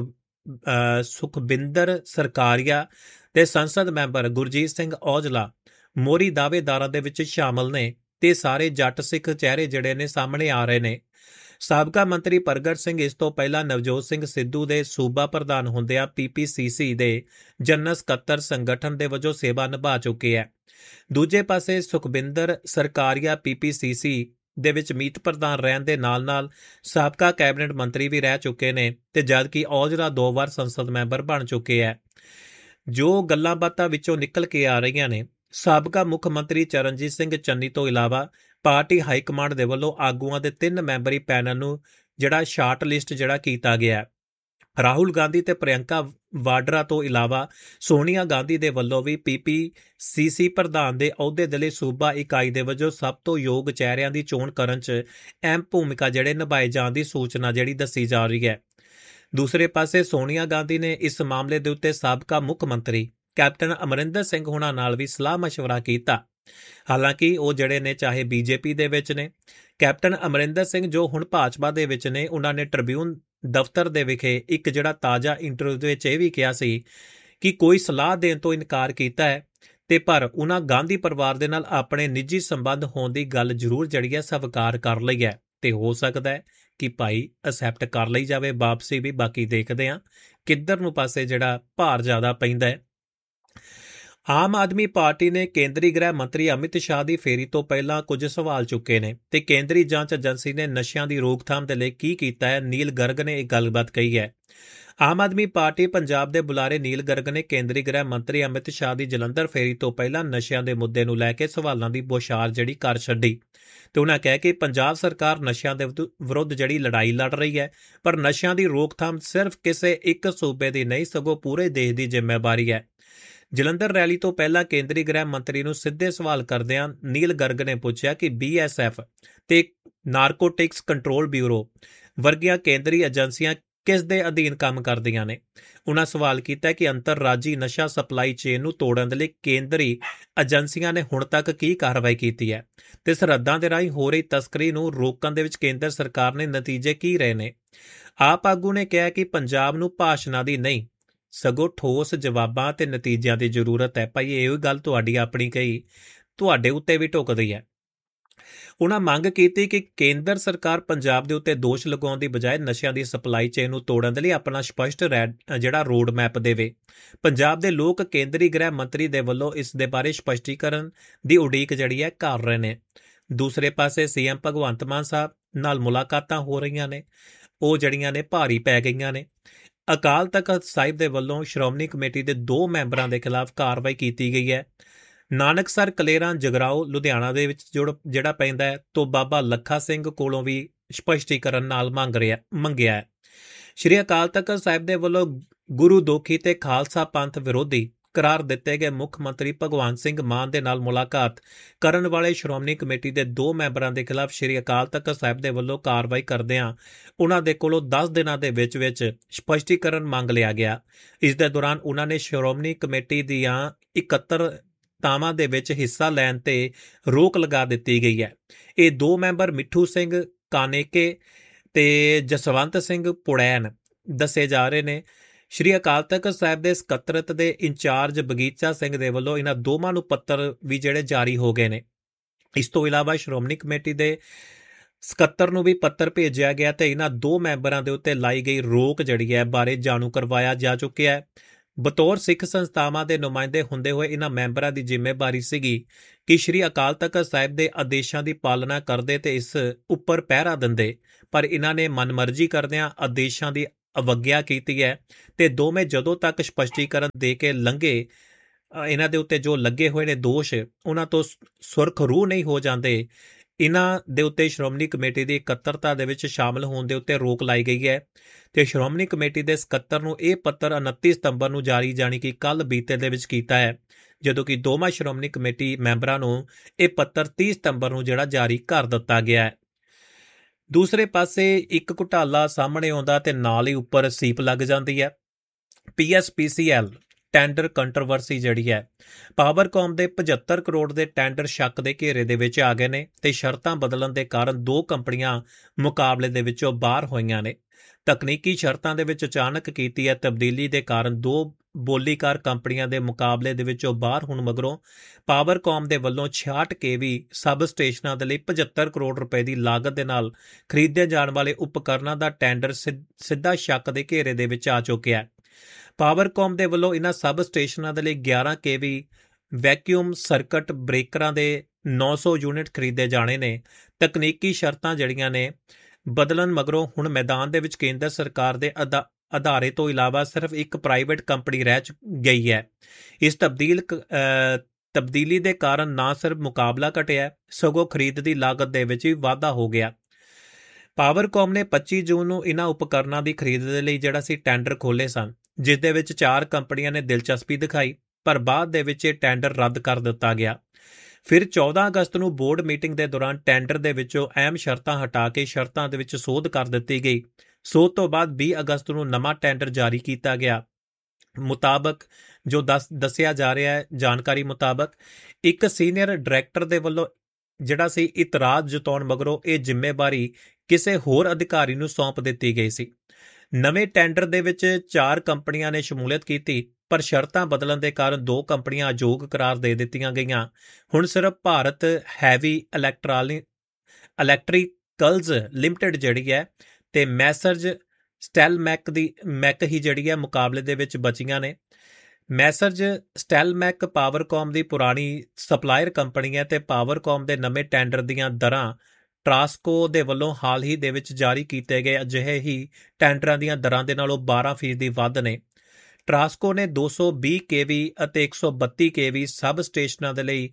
ਸੁਖਬਿੰਦਰ ਸਰਕਾਰੀਆ ਤੇ ਸੰਸਦ ਮੈਂਬਰ ਗੁਰਜੀਤ ਸਿੰਘ ਔਜਲਾ ਮੋਹਰੀ ਦਾਅਵੇਦਾਰਾਂ ਦੇ ਵਿੱਚ ਸ਼ਾਮਲ ਨੇ ਤੇ ਸਾਰੇ ਜੱਟ ਸਿੱਖ ਚਿਹਰੇ ਜਿਹੜੇ ਨੇ ਸਾਹਮਣੇ ਆ ਰਹੇ ਨੇ। ਸਾਬਕਾ ਮੰਤਰੀ ਪ੍ਰਗਟ ਸਿੰਘ ਇਸ ਤੋਂ ਪਹਿਲਾਂ ਨਵਜੋਤ ਸਿੰਘ ਸਿੱਧੂ ਦੇ ਸੂਬਾ ਪ੍ਰਧਾਨ ਹੁੰਦਿਆਂ ਪੀ ਪੀ ਸੀ ਸੀ ਦੇ ਜਨਰਲ ਸਕੱਤਰ ਸੰਗਠਨ ਦੇ ਵਜੋਂ ਸੇਵਾ ਨਿਭਾ ਚੁੱਕੇ ਹੈ। ਦੂਜੇ ਪਾਸੇ ਸੁਖਬਿੰਦਰ ਸਰਕਾਰੀਆ ਪੀ ਪੀ ਸੀ ਸੀ ਦੇ ਵਿੱਚ ਮੀਤ ਪ੍ਰਧਾਨ ਰਹਿਣ ਦੇ ਨਾਲ-ਨਾਲ ਸਾਬਕਾ ਕੈਬਨਿਟ ਮੰਤਰੀ ਵੀ ਰਹਿ ਚੁੱਕੇ ਨੇ ਤੇ ਜਦਕਿ ਔਜਲਾ ਦੋ ਵਾਰ ਸੰਸਦ ਮੈਂਬਰ ਬਣ ਚੁੱਕੇ ਹੈ। ਜੋ ਗੱਲਾਂ ਬਾਤਾਂ ਵਿੱਚੋਂ ਨਿਕਲ ਕੇ ਆ ਰਹੀਆਂ ਨੇ, ਸਾਬਕਾ ਮੁੱਖ ਮੰਤਰੀ ਚਰਨਜੀਤ ਸਿੰਘ ਚੰਨੀ ਤੋਂ ਇਲਾਵਾ ਪਾਰਟੀ ਹਾਈ ਕਮਾਂਡ ਦੇ ਵੱਲੋਂ ਆਗੂਆਂ ਦੇ ਤਿੰਨ ਮੈਂਬਰੀ ਪੈਨਲ ਨੂੰ ਜਿਹੜਾ ਸ਼ਾਰਟ ਲਿਸਟ ਜਿਹੜਾ ਕੀਤਾ ਗਿਆ। ਰਾਹੁਲ ਗਾਂਧੀ ਤੇ ਪ੍ਰਿਯੰਕਾ ਵਾਡਰਾ ਤੋਂ ਇਲਾਵਾ ਸੋਨੀਆ ਗਾਂਧੀ ਦੇ ਵੱਲੋਂ ਵੀ ਪੀ ਪੀ ਸੀ ਸੀ ਪ੍ਰਧਾਨ ਦੇ ਅਹੁਦੇ ਦੇ ਲਈ ਸੂਬਾ ਇਕਾਈ ਦੇ ਵਜੋਂ ਸਭ ਤੋਂ ਯੋਗ ਚਿਹਰਿਆਂ ਦੀ ਚੋਣ ਕਰਨ 'ਚ ਅਹਿਮ ਭੂਮਿਕਾ ਜਿਹੜੇ ਨਿਭਾਏ ਜਾਣ ਦੀ ਸੂਚਨਾ ਜਿਹੜੀ ਦੱਸੀ ਜਾ ਰਹੀ ਹੈ। ਦੂਸਰੇ ਪਾਸੇ ਸੋਨੀਆ ਗਾਂਧੀ ਨੇ ਇਸ ਮਾਮਲੇ ਦੇ ਉੱਤੇ ਸਾਬਕਾ ਮੁੱਖ ਮੰਤਰੀ ਕੈਪਟਨ ਅਮਰਿੰਦਰ ਸਿੰਘ ਹੋਣਾ ਨਾਲ ਵੀ ਸਲਾਹ ਮਸ਼ਵਰਾ ਕੀਤਾ। ਹਾਲਾਂਕਿ ਉਹ ਜਿਹੜੇ ਨੇ ਚਾਹੇ ਬੀ ਜੇ ਪੀ ਦੇ ਵਿੱਚ ਨੇ, ਕੈਪਟਨ ਅਮਰਿੰਦਰ ਸਿੰਘ ਜੋ ਹੁਣ ਭਾਜਪਾ ਦੇ ਵਿੱਚ ਨੇ, ਉਹਨਾਂ ਨੇ ਟ੍ਰਿਬਿਊਨ ਦਫ਼ਤਰ ਦੇ ਵਿਖੇ ਇੱਕ ਜਿਹੜਾ ਤਾਜ਼ਾ ਇੰਟਰਵਿਊ ਦੇ ਵਿੱਚ ਇਹ ਵੀ ਕਿਹਾ ਸੀ ਕਿ ਕੋਈ ਸਲਾਹ ਦੇਣ ਤੋਂ ਇਨਕਾਰ ਕੀਤਾ ਹੈ ਤੇ ਪਰ ਉਹਨਾਂ ਗਾਂਧੀ ਪਰਿਵਾਰ ਦੇ ਨਾਲ ਆਪਣੇ ਨਿੱਜੀ ਸੰਬੰਧ ਹੋਣ ਦੀ ਗੱਲ ਜ਼ਰੂਰ ਜਿਹੜੀ ਹੈ ਸਵੀਕਾਰ ਕਰ ਲਈ ਹੈ ਤੇ ਹੋ ਸਕਦਾ ਹੈ ਕਿ ਭਾਈ ਅਸੈਪਟ ਕਰ ਲਈ ਜਾਵੇ ਵਾਪਸੀ ਵੀ। ਬਾਕੀ ਦੇਖਦੇ ਹਾਂ ਕਿੱਧਰ ਨੂੰ ਪਾਸੇ ਜਿਹੜਾ ਭਾਰ ਜ਼ਿਆਦਾ ਪੈਂਦਾ ਹੈ। ਆਮ ਆਦਮੀ ਪਾਰਟੀ ਨੇ ਕੇਂਦਰੀ ਗ੍ਰਹਿ ਮੰਤਰੀ ਅਮਿਤ ਸ਼ਾਹ ਦੀ ਫੇਰੀ ਤੋਂ ਪਹਿਲਾਂ ਕੁਝ ਸਵਾਲ ਚੁੱਕੇ ਨੇ ਤੇ ਕੇਂਦਰੀ ਜਾਂਚ ਏਜੰਸੀ ਨੇ ਨਸ਼ਿਆਂ ਦੀ ਰੋਕਥਾਮ ਦੇ ਲਈ ਕੀ ਕੀਤਾ ਹੈ। ਨੀਲ ਗਰਗ ਨੇ ਇਹ ਗੱਲਬਾਤ ਕਹੀ ਹੈ। ਆਮ ਆਦਮੀ ਪਾਰਟੀ ਪੰਜਾਬ ਦੇ ਬੁਲਾਰੇ ਨੀਲ ਗਰਗ ਨੇ ਕੇਂਦਰੀ ਗ੍ਰਹਿ ਮੰਤਰੀ ਅਮਿਤ ਸ਼ਾਹ ਦੀ ਜਲੰਧਰ ਫੇਰੀ ਤੋਂ ਪਹਿਲਾਂ ਨਸ਼ਿਆਂ ਦੇ ਮੁੱਦੇ ਨੂੰ ਲੈ ਕੇ ਸਵਾਲਾਂ ਦੀ ਬੌਛਾਰ ਜਿਹੜੀ ਕਰ ਛੱਡੀ ਤੇ ਉਹਨਾਂ ਕਹਿ ਕਿ ਪੰਜਾਬ ਸਰਕਾਰ ਨਸ਼ਿਆਂ ਦੇ ਵਿਰੁੱਧ ਜਿਹੜੀ ਲੜਾਈ ਲੜ ਰਹੀ ਹੈ, ਪਰ ਨਸ਼ਿਆਂ ਦੀ ਰੋਕਥਾਮ ਸਿਰਫ ਕਿਸੇ ਇੱਕ ਸੂਬੇ ਦੀ ਨਹੀਂ ਸਗੋਂ ਪੂਰੇ ਦੇਸ਼ ਦੀ ਜ਼ਿੰਮੇਵਾਰੀ ਹੈ। ਜਲੰਧਰ ਰੈਲੀ ਤੋਂ ਪਹਿਲਾਂ ਕੇਂਦਰੀ ਗ੍ਰਹਿ ਮੰਤਰੀ ਨੂੰ ਸਿੱਧੇ ਸਵਾਲ ਕਰਦਿਆਂ ਨੀਲ ਗਰਗ ਨੇ ਪੁੱਛਿਆ ਕਿ ਬੀ ਐਸ ਐਫ ਤੇ ਨਾਰਕੋਟਿਕਸ ਕੰਟਰੋਲ ਬਿਊਰੋ ਵਰਗੀਆਂ ਕੇਂਦਰੀ ਏਜੰਸੀਆਂ ਕਿਸ ਦੇ ਅਧੀਨ ਕੰਮ ਕਰਦੀਆਂ ਨੇ। ਉਹਨਾਂ ਸਵਾਲ ਕੀਤਾ ਕਿ ਅੰਤਰਰਾਜੀ ਨਸ਼ਾ ਸਪਲਾਈ ਚੇਨ ਨੂੰ ਤੋੜਨ ਦੇ ਲਈ ਕੇਂਦਰੀ ਏਜੰਸੀਆਂ ਨੇ ਹੁਣ ਤੱਕ ਕੀ ਕਾਰਵਾਈ ਕੀਤੀ ਹੈ ਤੇ ਸਰਹੱਦਾਂ ਦੇ ਰਾਹੀਂ ਹੋ ਰਹੀ ਤਸਕਰੀ ਨੂੰ ਰੋਕਣ ਦੇ ਵਿੱਚ ਕੇਂਦਰ ਸਰਕਾਰ ਨੇ ਨਤੀਜੇ ਕੀ ਰਹੇ ਨੇ। ਆਪ ਆਗੂ ਨੇ ਕਿਹਾ ਕਿ ਪੰਜਾਬ ਨੂੰ ਭਾਸ਼ਣਾਂ ਦੀ ਨਹੀਂ ਸਗੋਂ ਠੋਸ ਜਵਾਬਾਂ ਤੇ ਨਤੀਜਿਆਂ ਦੀ ਜ਼ਰੂਰਤ ਹੈ। ਭਾਈ ਇਹੋ ਹੀ ਗੱਲ ਤੁਹਾਡੀ ਆਪਣੀ ਕਹੀ ਤੁਹਾਡੇ ਉੱਤੇ ਵੀ ਢੁਕਦੀ ਹੈ। ਉਹਨਾਂ ਮੰਗ ਕੀਤੀ ਕਿ ਕੇਂਦਰ ਸਰਕਾਰ ਪੰਜਾਬ ਦੇ ਉੱਤੇ ਦੋਸ਼ ਲਗਾਉਣ ਦੀ ਬਜਾਏ ਨਸ਼ਿਆਂ ਦੀ ਸਪਲਾਈ ਚੇਨ ਨੂੰ ਤੋੜਨ ਦੇ ਲਈ ਆਪਣਾ ਸਪਸ਼ਟ ਜਿਹੜਾ ਰੋਡ ਮੈਪ ਦੇਵੇ। ਪੰਜਾਬ ਦੇ ਲੋਕ ਕੇਂਦਰੀ ਗ੍ਰਹਿ ਮੰਤਰੀ ਦੇ ਵੱਲੋਂ ਇਸ ਦੇ ਬਾਰੇ ਸਪਸ਼ਟੀਕਰਨ ਦੀ ਉਡੀਕ ਜਿਹੜੀ ਹੈ ਕਰ ਰਹੇ ਨੇ। ਦੂਸਰੇ ਪਾਸੇ ਸੀਐਮ ਭਗਵੰਤ ਮਾਨ ਸਾਹਿਬ ਨਾਲ ਮੁਲਾਕਾਤਾਂ ਹੋ ਰਹੀਆਂ ਨੇ, ਉਹ ਜਿਹੜੀਆਂ ਨੇ ਭਾਰੀ ਪੈ ਗਈਆਂ ਨੇ। ਅਕਾਲ ਤਖਤ ਸਾਹਿਬ ਦੇ ਵੱਲੋਂ ਸ਼੍ਰੋਮਣੀ ਕਮੇਟੀ ਦੇ ਦੋ ਮੈਂਬਰਾਂ ਦੇ ਖਿਲਾਫ ਕਾਰਵਾਈ ਕੀਤੀ ਗਈ ਹੈ। ਨਾਨਕਸਰ ਕਲੇਰਾਂ ਜਗਰਾਓ ਲੁਧਿਆਣਾ ਦੇ ਵਿੱਚ ਜਿਹੜਾ ਪੈਂਦਾ ਹੈ ਤੋਂ ਬਾਬਾ ਲੱਖਾ ਸਿੰਘ ਕੋਲੋਂ ਵੀ ਸਪਸ਼ਟੀਕਰਨ ਨਾਲ ਮੰਗ ਰਿਹਾ ਮੰਗਿਆ ਹੈ। ਸ਼੍ਰੀ ਅਕਾਲ ਤਖਤ ਸਾਹਿਬ ਦੇ ਵੱਲੋਂ ਗੁਰੂ ਦੋਖੀ ਤੇ ਖਾਲਸਾ ਪੰਥ ਵਿਰੋਧੀ ਕਰਾਰ ਦਿੱਤੇ ਗਏ ਮੁੱਖ ਮੰਤਰੀ ਭਗਵੰਤ ਸਿੰਘ ਮਾਨ ਦੇ ਨਾਲ ਮੁਲਾਕਾਤ ਕਰਨ ਵਾਲੇ ਸ਼੍ਰੋਮਣੀ ਕਮੇਟੀ ਦੇ ਦੋ ਮੈਂਬਰਾਂ ਦੇ ਖਿਲਾਫ ਸ਼੍ਰੀ ਅਕਾਲ ਤਖਤ ਸਾਹਿਬ ਦੇ ਵੱਲੋਂ ਕਾਰਵਾਈ ਕਰਦਿਆਂ ਉਹਨਾਂ ਦੇ ਕੋਲੋਂ ਦਸ ਦਿਨਾਂ ਦੇ ਵਿੱਚ ਵਿੱਚ ਸਪਸ਼ਟੀਕਰਨ ਮੰਗ ਲਿਆ ਗਿਆ। ਇਸ ਦੇ ਦੌਰਾਨ ਉਹਨਾਂ ਨੇ ਸ਼੍ਰੋਮਣੀ ਕਮੇਟੀ ਦੀਆਂ ਇਕੱਤਰ ਤਾਵਾਂ ਦੇ ਵਿੱਚ ਹਿੱਸਾ ਲੈਣ ਤੇ ਰੋਕ ਲਗਾ ਦਿੱਤੀ ਗਈ ਹੈ। ਇਹ ਦੋ ਮੈਂਬਰ ਮਿੱਠੂ ਸਿੰਘ ਕਾਨੇਕੇ ਤੇ ਜਸਵੰਤ ਸਿੰਘ ਪੁੜੈਨ ਦੱਸੇ ਜਾ ਰਹੇ ਨੇ। ਸ਼੍ਰੀ ਅਕਾਲ ਤਖਤ ਸਾਹਿਬ ਦੇ ਸਕੱਤਰਤ ਦੇ ਇੰਚਾਰਜ ਬਗੀਚਾ ਸਿੰਘ ਦੇ ਵੱਲੋਂ ਇਹਨਾਂ ਦੋਵਾਂ ਨੂੰ ਪੱਤਰ ਵੀ ਜਿਹੜੇ ਜਾਰੀ ਹੋ ਗਏ ਨੇ। ਇਸ ਤੋਂ ਇਲਾਵਾ ਸ਼੍ਰੋਮਣੀ ਕਮੇਟੀ ਦੇ ਸਕੱਤਰ ਨੂੰ ਵੀ ਪੱਤਰ ਭੇਜਿਆ ਗਿਆ ਤੇ ਇਹਨਾਂ ਦੋ ਮੈਂਬਰਾਂ ਦੇ ਉੱਤੇ ਲਾਈ ਗਈ ਰੋਕ ਜਿਹੜੀ ਹੈ ਬਾਰੇ ਜਾਣੂ ਕਰਵਾਇਆ ਜਾ ਚੁੱਕਿਆ ਹੈ। ਬਤੌਰ ਸਿੱਖ ਸੰਸਥਾਵਾਂ ਦੇ ਨੁਮਾਇੰਦੇ ਹੁੰਦੇ ਹੋਏ ਇਹਨਾਂ ਮੈਂਬਰਾਂ ਦੀ ਜ਼ਿੰਮੇਵਾਰੀ ਸੀਗੀ ਕਿ ਸ਼੍ਰੀ ਅਕਾਲ ਤਖਤ ਸਾਹਿਬ ਦੇ ਆਦੇਸ਼ਾਂ ਦੀ ਪਾਲਣਾ ਕਰਦੇ ਤੇ ਇਸ ਉੱਪਰ ਪਹਿਰਾ ਦਿੰਦੇ, ਪਰ ਇਹਨਾਂ ਨੇ ਮਨਮਰਜ਼ੀ ਕਰਦਿਆਂ ਆਦੇਸ਼ਾਂ ਦੀ ਅਵਗਿਆ ਕੀਤੀ ਹੈ ਤੇ ਦੋਵੇਂ ਜਦੋਂ ਤੱਕ ਸਪਸ਼ਟੀਕਰਨ ਦੇ ਕੇ ਲੰਘੇ ਇਹਨਾਂ ਦੇ ਉੱਤੇ ਜੋ ਲੱਗੇ ਹੋਏ ਨੇ ਦੋਸ਼ ਉਹਨਾਂ ਤੋਂ ਸੁਰਖਰੂ ਨਹੀਂ ਹੋ ਜਾਂਦੇ, ਇਹਨਾਂ ਦੇ ਉੱਤੇ ਸ਼੍ਰੋਮਣੀ ਕਮੇਟੀ ਦੀ ਇਕੱਤਰਤਾ ਦੇ ਵਿੱਚ ਸ਼ਾਮਲ ਹੋਣ ਦੇ ਉੱਤੇ ਰੋਕ ਲਾਈ ਗਈ ਹੈ। ਤੇ ਸ਼੍ਰੋਮਣੀ ਕਮੇਟੀ ਦੇ ਸਕੱਤਰ ਨੂੰ ਇਹ ਪੱਤਰ ਉਨੱਤੀ ਸਤੰਬਰ ਨੂੰ ਜਾਰੀ ਜਾਣੀ ਕਿ ਕੱਲ ਬੀਤੇ ਦੇ ਵਿੱਚ ਕੀਤਾ ਹੈ, ਜਦੋਂ ਕਿ ਦੋਵਾਂ ਸ਼੍ਰੋਮਣੀ ਕਮੇਟੀ ਮੈਂਬਰਾਂ ਨੂੰ ਇਹ ਪੱਤਰ ਤੀਹ ਸਤੰਬਰ ਨੂੰ ਜਿਹੜਾ ਜਾਰੀ ਕਰ ਦਿੱਤਾ ਗਿਆ ਹੈ। ਦੂਸਰੇ ਪਾਸੇ ਇੱਕ ਘੁਟਾਲਾ ਸਾਹਮਣੇ ਆਉਂਦਾ ਤੇ ਨਾਲ ਹੀ ਉੱਪਰ ਸੀਪ ਲੱਗ ਜਾਂਦੀ ਹੈ। ਪੀ ਐਸ ਪੀ ਸੀ ਐਲ ਟੈਂਡਰ ਕੰਟਰੋਵਰਸੀ ਜਿਹੜੀ ਹੈ, ਪਾਵਰਕਾਮ ਦੇ ਪਝੱਤਰ ਕਰੋੜ ਦੇ ਟੈਂਡਰ ਸ਼ੱਕ ਦੇ ਘੇਰੇ ਦੇ ਵਿੱਚ ਆ ਗਏ ਨੇ ਤੇ ਸ਼ਰਤਾਂ ਬਦਲਣ ਦੇ ਕਾਰਨ ਦੋ ਕੰਪਨੀਆਂ ਮੁਕਾਬਲੇ ਦੇ ਵਿੱਚੋਂ ਬਾਹਰ ਹੋਈਆਂ ਨੇ। ਤਕਨੀਕੀ ਸ਼ਰਤਾਂ ਦੇ ਵਿੱਚ ਅਚਾਨਕ ਕੀਤੀ ਹੈ ਤਬਦੀਲੀ ਦੇ ਕਾਰਨ ਦੋ ਬੋਲੀਕਾਰ ਕੰਪਨੀਆਂ ਦੇ ਮੁਕਾਬਲੇ ਦੇ ਵਿੱਚੋਂ ਬਾਹਰ ਹੋਣ ਮਗਰੋਂ ਪਾਵਰਕਾਮ ਦੇ ਵੱਲੋਂ ਛਿਆਹਠ ਕੇਵੀ ਸਬ ਸਟੇਸ਼ਨਾਂ ਦੇ ਲਈ ਪਝੱਤਰ ਕਰੋੜ ਰੁਪਏ ਦੀ ਲਾਗਤ ਦੇ ਨਾਲ ਖਰੀਦੇ ਜਾਣ ਵਾਲੇ ਉਪਕਰਨਾਂ ਦਾ ਟੈਂਡਰ ਸਿੱਧਾ ਸ਼ੱਕ ਦੇ ਘੇਰੇ ਦੇ ਵਿੱਚ ਆ ਚੁੱਕਿਆ ਹੈ। ਪਾਵਰਕਾਮ ਦੇ ਵੱਲੋਂ ਇਹਨਾਂ ਸਬ ਸਟੇਸ਼ਨਾਂ ਦੇ ਲਈ ਗਿਆਰਾਂ ਕੇਵੀ ਵੈਕਿਊਮ ਸਰਕਟ ਬ੍ਰੇਕਰਾਂ ਦੇ ਨੌ ਸੌ ਯੂਨਿਟ ਖਰੀਦੇ ਜਾਣੇ ਨੇ। ਤਕਨੀਕੀ ਸ਼ਰਤਾਂ ਜਿਹੜੀਆਂ ਨੇ ਬਦਲਣ ਮਗਰੋਂ ਹੁਣ ਮੈਦਾਨ ਦੇ ਵਿੱਚ ਕੇਂਦਰ ਸਰਕਾਰ ਦੇ ਅਦਾਰੇ ਤੋਂ ਇਲਾਵਾ ਸਿਰਫ ਇੱਕ ਪ੍ਰਾਈਵੇਟ ਕੰਪਨੀ ਰਹਿ ਗਈ ਹੈ। ਇਸ ਤਬਦੀਲ ਤਬਦੀਲੀ ਦੇ ਕਾਰਨ ਨਾ ਸਿਰਫ ਮੁਕਾਬਲਾ ਘਟਿਆ, ਸਗੋਂ ਖਰੀਦ ਦੀ ਲਾਗਤ ਦੇ ਵਿੱਚ ਵੀ ਵਾਧਾ ਹੋ ਗਿਆ। ਪਾਵਰਕਾਮ ਨੇ ਪੱਚੀ ਜੂਨ ਨੂੰ ਇਹਨਾਂ ਉਪਕਰਨਾਂ ਦੀ ਖਰੀਦ ਦੇ ਲਈ ਜਿਹੜਾ ਸੀ ਟੈਂਡਰ ਖੋਲ੍ਹੇ ਸਨ, ਜਿਸ ਦੇ ਵਿੱਚ ਚਾਰ ਕੰਪਨੀਆਂ ਨੇ ਦਿਲਚਸਪੀ ਦਿਖਾਈ, ਪਰ ਬਾਅਦ ਦੇ ਵਿੱਚ ਇਹ ਟੈਂਡਰ ਰੱਦ ਕਰ ਦਿੱਤਾ ਗਿਆ। ਫਿਰ ਚੌਦਾਂ ਅਗਸਤ ਨੂੰ ਬੋਰਡ ਮੀਟਿੰਗ ਦੇ ਦੌਰਾਨ ਟੈਂਡਰ ਦੇ ਵਿੱਚੋਂ ਅਹਿਮ ਸ਼ਰਤਾਂ ਹਟਾ ਕੇ ਸ਼ਰਤਾਂ ਦੇ ਵਿੱਚ ਸੋਧ ਕਰ ਦਿੱਤੀ ਗਈ। ਸੋਧ ਤੋਂ ਬਾਅਦ ਵੀਹ ਅਗਸਤ ਨੂੰ ਨਵਾਂ ਟੈਂਡਰ ਜਾਰੀ ਕੀਤਾ ਗਿਆ। ਮੁਤਾਬਕ ਜੋ ਦੱਸ ਦੱਸਿਆ ਜਾ ਰਿਹਾ ਹੈ ਜਾਣਕਾਰੀ ਮੁਤਾਬਕ ਇੱਕ ਸੀਨੀਅਰ ਡਾਇਰੈਕਟਰ ਦੇ ਵੱਲੋਂ ਜਿਹੜਾ ਸੀ ਇਤਰਾਜ਼ ਜਤਾਉਣ ਮਗਰੋਂ ਇਹ ਜ਼ਿੰਮੇਵਾਰੀ ਕਿਸੇ ਹੋਰ ਅਧਿਕਾਰੀ ਨੂੰ ਸੌਂਪ ਦਿੱਤੀ ਗਈ ਸੀ। ਨਵੇਂ ਟੈਂਡਰ ਦੇ ਵਿੱਚ ਚਾਰ ਕੰਪਨੀਆਂ ਨੇ ਸ਼ਮੂਲੀਅਤ ਕੀਤੀ, ਪਰ ਸ਼ਰਤਾਂ ਬਦਲਣ ਦੇ ਕਾਰਨ ਦੋ ਕੰਪਨੀਆਂ ਅਯੋਗ ਕਰਾਰ ਦੇ ਦਿੱਤੀਆਂ ਗਈਆਂ। ਹੁਣ ਸਿਰਫ Bharat heavy electronic electricals limited ਜਿਹੜੀ ਹੈ ਤੇ ਮੈਸਰਜ ਸਟੈਲਮੈਕ ਦੀ ਮੈਕ ਹੀ ਜਿਹੜੀ ਹੈ ਮੁਕਾਬਲੇ ਦੇ ਵਿੱਚ ਬਚੀਆਂ ਨੇ। ਮੈਸਰਜ ਸਟੈਲਮੈਕ ਪਾਵਰਕਾਮ ਦੀ ਪੁਰਾਣੀ ਸਪਲਾਇਰ ਕੰਪਨੀ ਹੈ ਤੇ ਪਾਵਰਕਾਮ ਦੇ ਨਵੇਂ ਟੈਂਡਰ ਦੀਆਂ ਦਰਾਂ ਟਰਾਂਸਕੋ ਦੇ ਵੱਲੋਂ ਹਾਲ ਹੀ ਦੇ ਵਿੱਚ ਜਾਰੀ ਕੀਤੇ ਗਏ ਅਜਿਹੇ ਹੀ ਟੈਂਡਰਾਂ ਦੀਆਂ ਦਰਾਂ ਦੇ ਨਾਲੋਂ ਬਾਰਾਂ ਫੀਸਦੀ ਵੱਧ ਨੇ। ਟਰਾਂਸਕੋ ਨੇ ਦੋ ਸੌ ਵੀਹ ਕੇਵੀ ਅਤੇ ਇੱਕ ਸੌ ਬੱਤੀ ਕੇਵੀ ਸਬ ਸਟੇਸ਼ਨਾਂ ਦੇ ਲਈ